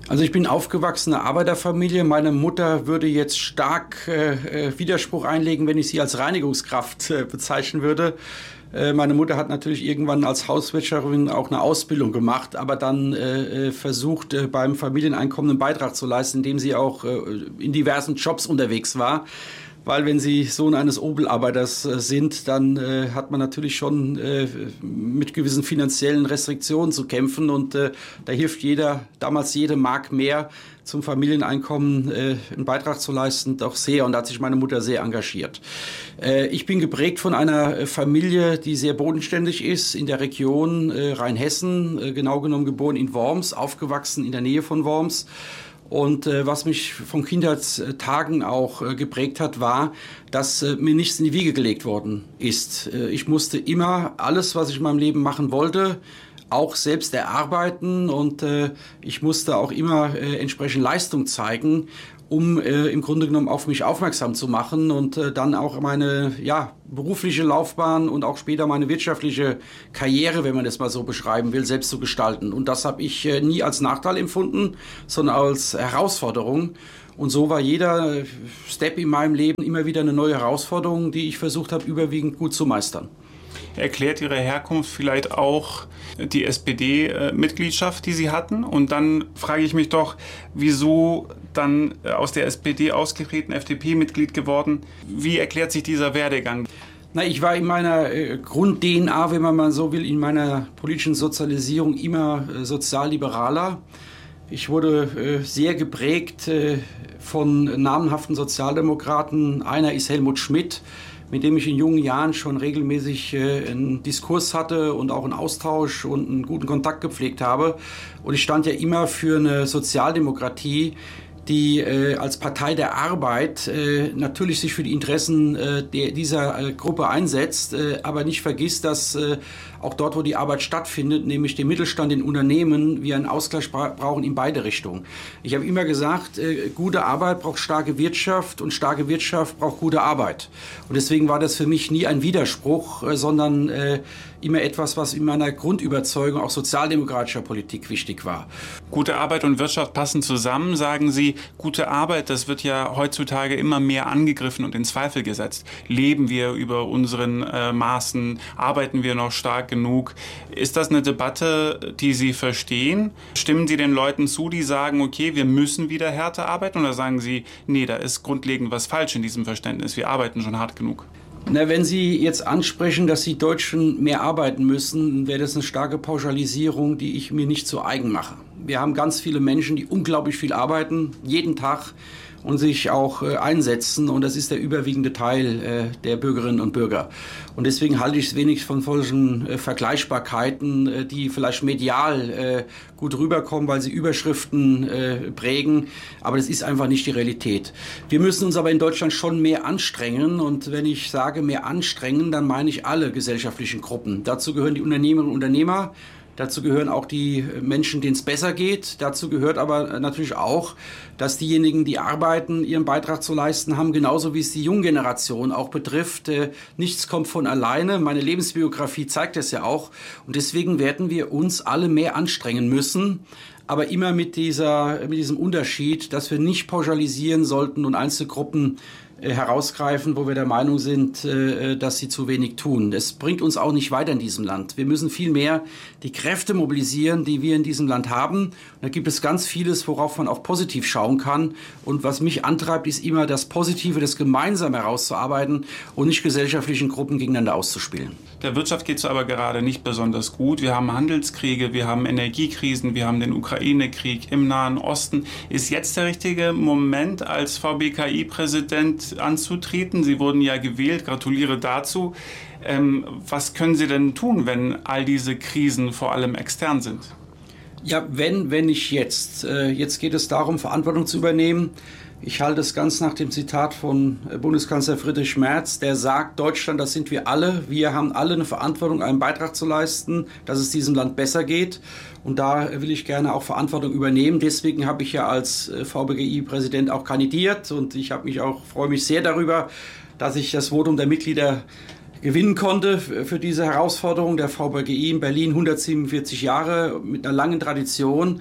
Also ich bin aufgewachsen in einer Arbeiterfamilie. Meine Mutter würde jetzt stark äh, Widerspruch einlegen, wenn ich sie als Reinigungskraft äh, bezeichnen würde. Äh, meine Mutter hat natürlich irgendwann als Hauswirtschafterin auch eine Ausbildung gemacht, aber dann äh, versucht, äh, beim Familieneinkommen einen Beitrag zu leisten, indem sie auch äh, in diversen Jobs unterwegs war. Weil wenn Sie Sohn eines Obelarbeiters äh, sind, dann äh, hat man natürlich schon äh, mit gewissen finanziellen Restriktionen zu kämpfen. Und äh, da hilft jeder, damals jede Mark mehr zum Familieneinkommen äh, einen Beitrag zu leisten, doch sehr. Und da hat sich meine Mutter sehr engagiert. Äh, ich bin geprägt von einer Familie, die sehr bodenständig ist, in der Region äh, Rheinhessen, äh, genau genommen geboren in Worms, aufgewachsen in der Nähe von Worms. Und äh, was mich von Kindheitstagen auch äh, geprägt hat, war, dass äh, mir nichts in die Wiege gelegt worden ist. Äh, ich musste immer alles, was ich in meinem Leben machen wollte, auch selbst erarbeiten. Und äh, ich musste auch immer äh, entsprechend Leistung zeigen, um äh, im Grunde genommen auf mich aufmerksam zu machen und äh, dann auch meine ja, berufliche Laufbahn und auch später meine wirtschaftliche Karriere, wenn man das mal so beschreiben will, selbst zu gestalten. Und das habe ich äh, nie als Nachteil empfunden, sondern als Herausforderung. Und so war jeder Step in meinem Leben immer wieder eine neue Herausforderung, die ich versucht habe, überwiegend gut zu meistern. Erklärt Ihre Herkunft vielleicht auch die S P D-Mitgliedschaft, die Sie hatten? Und dann frage ich mich doch, wieso dann aus der S P D ausgetreten, F D P-Mitglied geworden? Wie erklärt sich dieser Werdegang? Na, ich war in meiner äh, Grund-D N A, wenn man mal so will, in meiner politischen Sozialisierung immer äh, sozialliberaler. Ich wurde äh, sehr geprägt äh, von namenhaften Sozialdemokraten. Einer ist Helmut Schmidt, mit dem ich in jungen Jahren schon regelmäßig äh, einen Diskurs hatte und auch einen Austausch und einen guten Kontakt gepflegt habe. Und ich stand ja immer für eine Sozialdemokratie, die äh, als Partei der Arbeit äh, natürlich sich für die Interessen äh, der, dieser äh, Gruppe einsetzt, äh, aber nicht vergisst, dass äh, auch dort, wo die Arbeit stattfindet, nämlich dem Mittelstand, den Unternehmen, wir einen Ausgleich bra- brauchen in beide Richtungen. Ich habe immer gesagt, äh, gute Arbeit braucht starke Wirtschaft und starke Wirtschaft braucht gute Arbeit. Und deswegen war das für mich nie ein Widerspruch, äh, sondern äh, immer etwas, was in meiner Grundüberzeugung auch sozialdemokratischer Politik wichtig war. Gute Arbeit und Wirtschaft passen zusammen, sagen Sie. Gute Arbeit, das wird ja heutzutage immer mehr angegriffen und in Zweifel gesetzt. Leben wir über unseren äh, Maßen? Arbeiten wir noch stark genug? Ist das eine Debatte, die Sie verstehen? Stimmen Sie den Leuten zu, die sagen, okay, wir müssen wieder härter arbeiten? Oder sagen Sie, nee, da ist grundlegend was falsch in diesem Verständnis. Wir arbeiten schon hart genug. Na, wenn Sie jetzt ansprechen, dass die Deutschen mehr arbeiten müssen, wäre das eine starke Pauschalisierung, die ich mir nicht zu eigen mache. Wir haben ganz viele Menschen, die unglaublich viel arbeiten, jeden Tag und sich auch äh, einsetzen. Und das ist der überwiegende Teil äh, der Bürgerinnen und Bürger. Und deswegen halte ich es wenig von solchen äh, Vergleichbarkeiten, äh, die vielleicht medial äh, gut rüberkommen, weil sie Überschriften äh, prägen. Aber das ist einfach nicht die Realität. Wir müssen uns aber in Deutschland schon mehr anstrengen. Und wenn ich sage mehr anstrengen, dann meine ich alle gesellschaftlichen Gruppen. Dazu gehören die Unternehmerinnen und Unternehmer. Dazu gehören auch die Menschen, denen es besser geht. Dazu gehört aber natürlich auch, dass diejenigen, die arbeiten, ihren Beitrag zu leisten haben, genauso wie es die junge Generation auch betrifft. Nichts kommt von alleine. Meine Lebensbiografie zeigt das ja auch. Und deswegen werden wir uns alle mehr anstrengen müssen. Aber immer mit dieser, mit diesem Unterschied, dass wir nicht pauschalisieren sollten und Einzelgruppen herausgreifen, wo wir der Meinung sind, dass sie zu wenig tun. Es bringt uns auch nicht weiter in diesem Land. Wir müssen vielmehr die Kräfte mobilisieren, die wir in diesem Land haben. Und da gibt es ganz vieles, worauf man auch positiv schauen kann. Und was mich antreibt, ist immer das Positive, das gemeinsam herauszuarbeiten und nicht gesellschaftlichen Gruppen gegeneinander auszuspielen. Der Wirtschaft geht es aber gerade nicht besonders gut. Wir haben Handelskriege, wir haben Energiekrisen, wir haben den Ukraine-Krieg im Nahen Osten. Ist jetzt der richtige Moment, als V B K I-Präsident anzutreten? Sie wurden ja gewählt, gratuliere dazu. Ähm, was können Sie denn tun, wenn all diese Krisen vor allem extern sind? Ja, wenn, wenn nicht jetzt. Äh, jetzt geht es darum, Verantwortung zu übernehmen. Ich halte es ganz nach dem Zitat von Bundeskanzler Friedrich Merz, der sagt, Deutschland, das sind wir alle. Wir haben alle eine Verantwortung, einen Beitrag zu leisten, dass es diesem Land besser geht. Und da will ich gerne auch Verantwortung übernehmen. Deswegen habe ich ja als V B K I-Präsident auch kandidiert. Und ich habe mich auch, freue mich sehr darüber, dass ich das Votum der Mitglieder gewinnen konnte für diese Herausforderung. Der V B K I in Berlin, hundertsiebenundvierzig Jahre mit einer langen Tradition,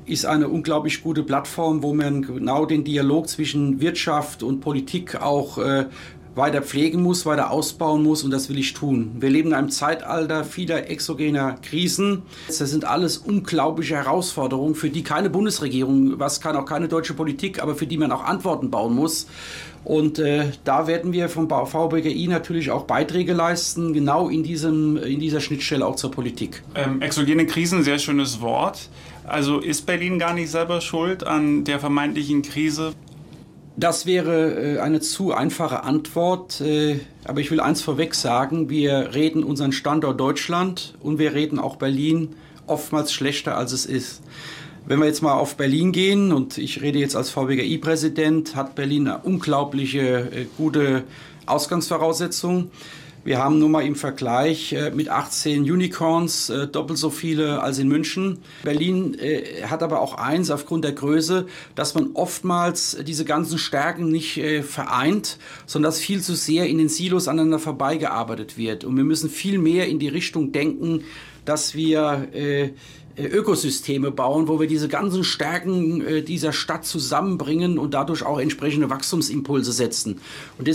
ist eine unglaublich gute Plattform, wo man genau den Dialog zwischen Wirtschaft und Politik auch äh, weiter pflegen muss, weiter ausbauen muss, und das will ich tun. Wir leben in einem Zeitalter vieler exogener Krisen. Das sind alles unglaubliche Herausforderungen, für die keine Bundesregierung, was kann auch keine deutsche Politik, aber für die man auch Antworten bauen muss. Und äh, da werden wir vom V B G I natürlich auch Beiträge leisten, genau in, diesem, in dieser Schnittstelle auch zur Politik. Ähm, exogene Krisen, sehr schönes Wort. Also ist Berlin gar nicht selber schuld an der vermeintlichen Krise? Das wäre äh, eine zu einfache Antwort, äh, aber ich will eins vorweg sagen, wir reden unseren Standort Deutschland und wir reden auch Berlin oftmals schlechter, als es ist. Wenn wir jetzt mal auf Berlin gehen, und ich rede jetzt als V B G I-Präsident, hat Berlin eine unglaubliche äh, gute Ausgangsvoraussetzung. Wir haben nun mal im Vergleich äh, mit achtzehn Unicorns äh, doppelt so viele als in München. Berlin äh, hat aber auch eins aufgrund der Größe, dass man oftmals diese ganzen Stärken nicht äh, vereint, sondern dass viel zu sehr in den Silos aneinander vorbeigearbeitet wird. Und wir müssen viel mehr in die Richtung denken, dass wir äh, Ökosysteme bauen, wo wir diese ganzen Stärken äh, dieser Stadt zusammenbringen und dadurch auch entsprechende Wachstumsimpulse setzen. Und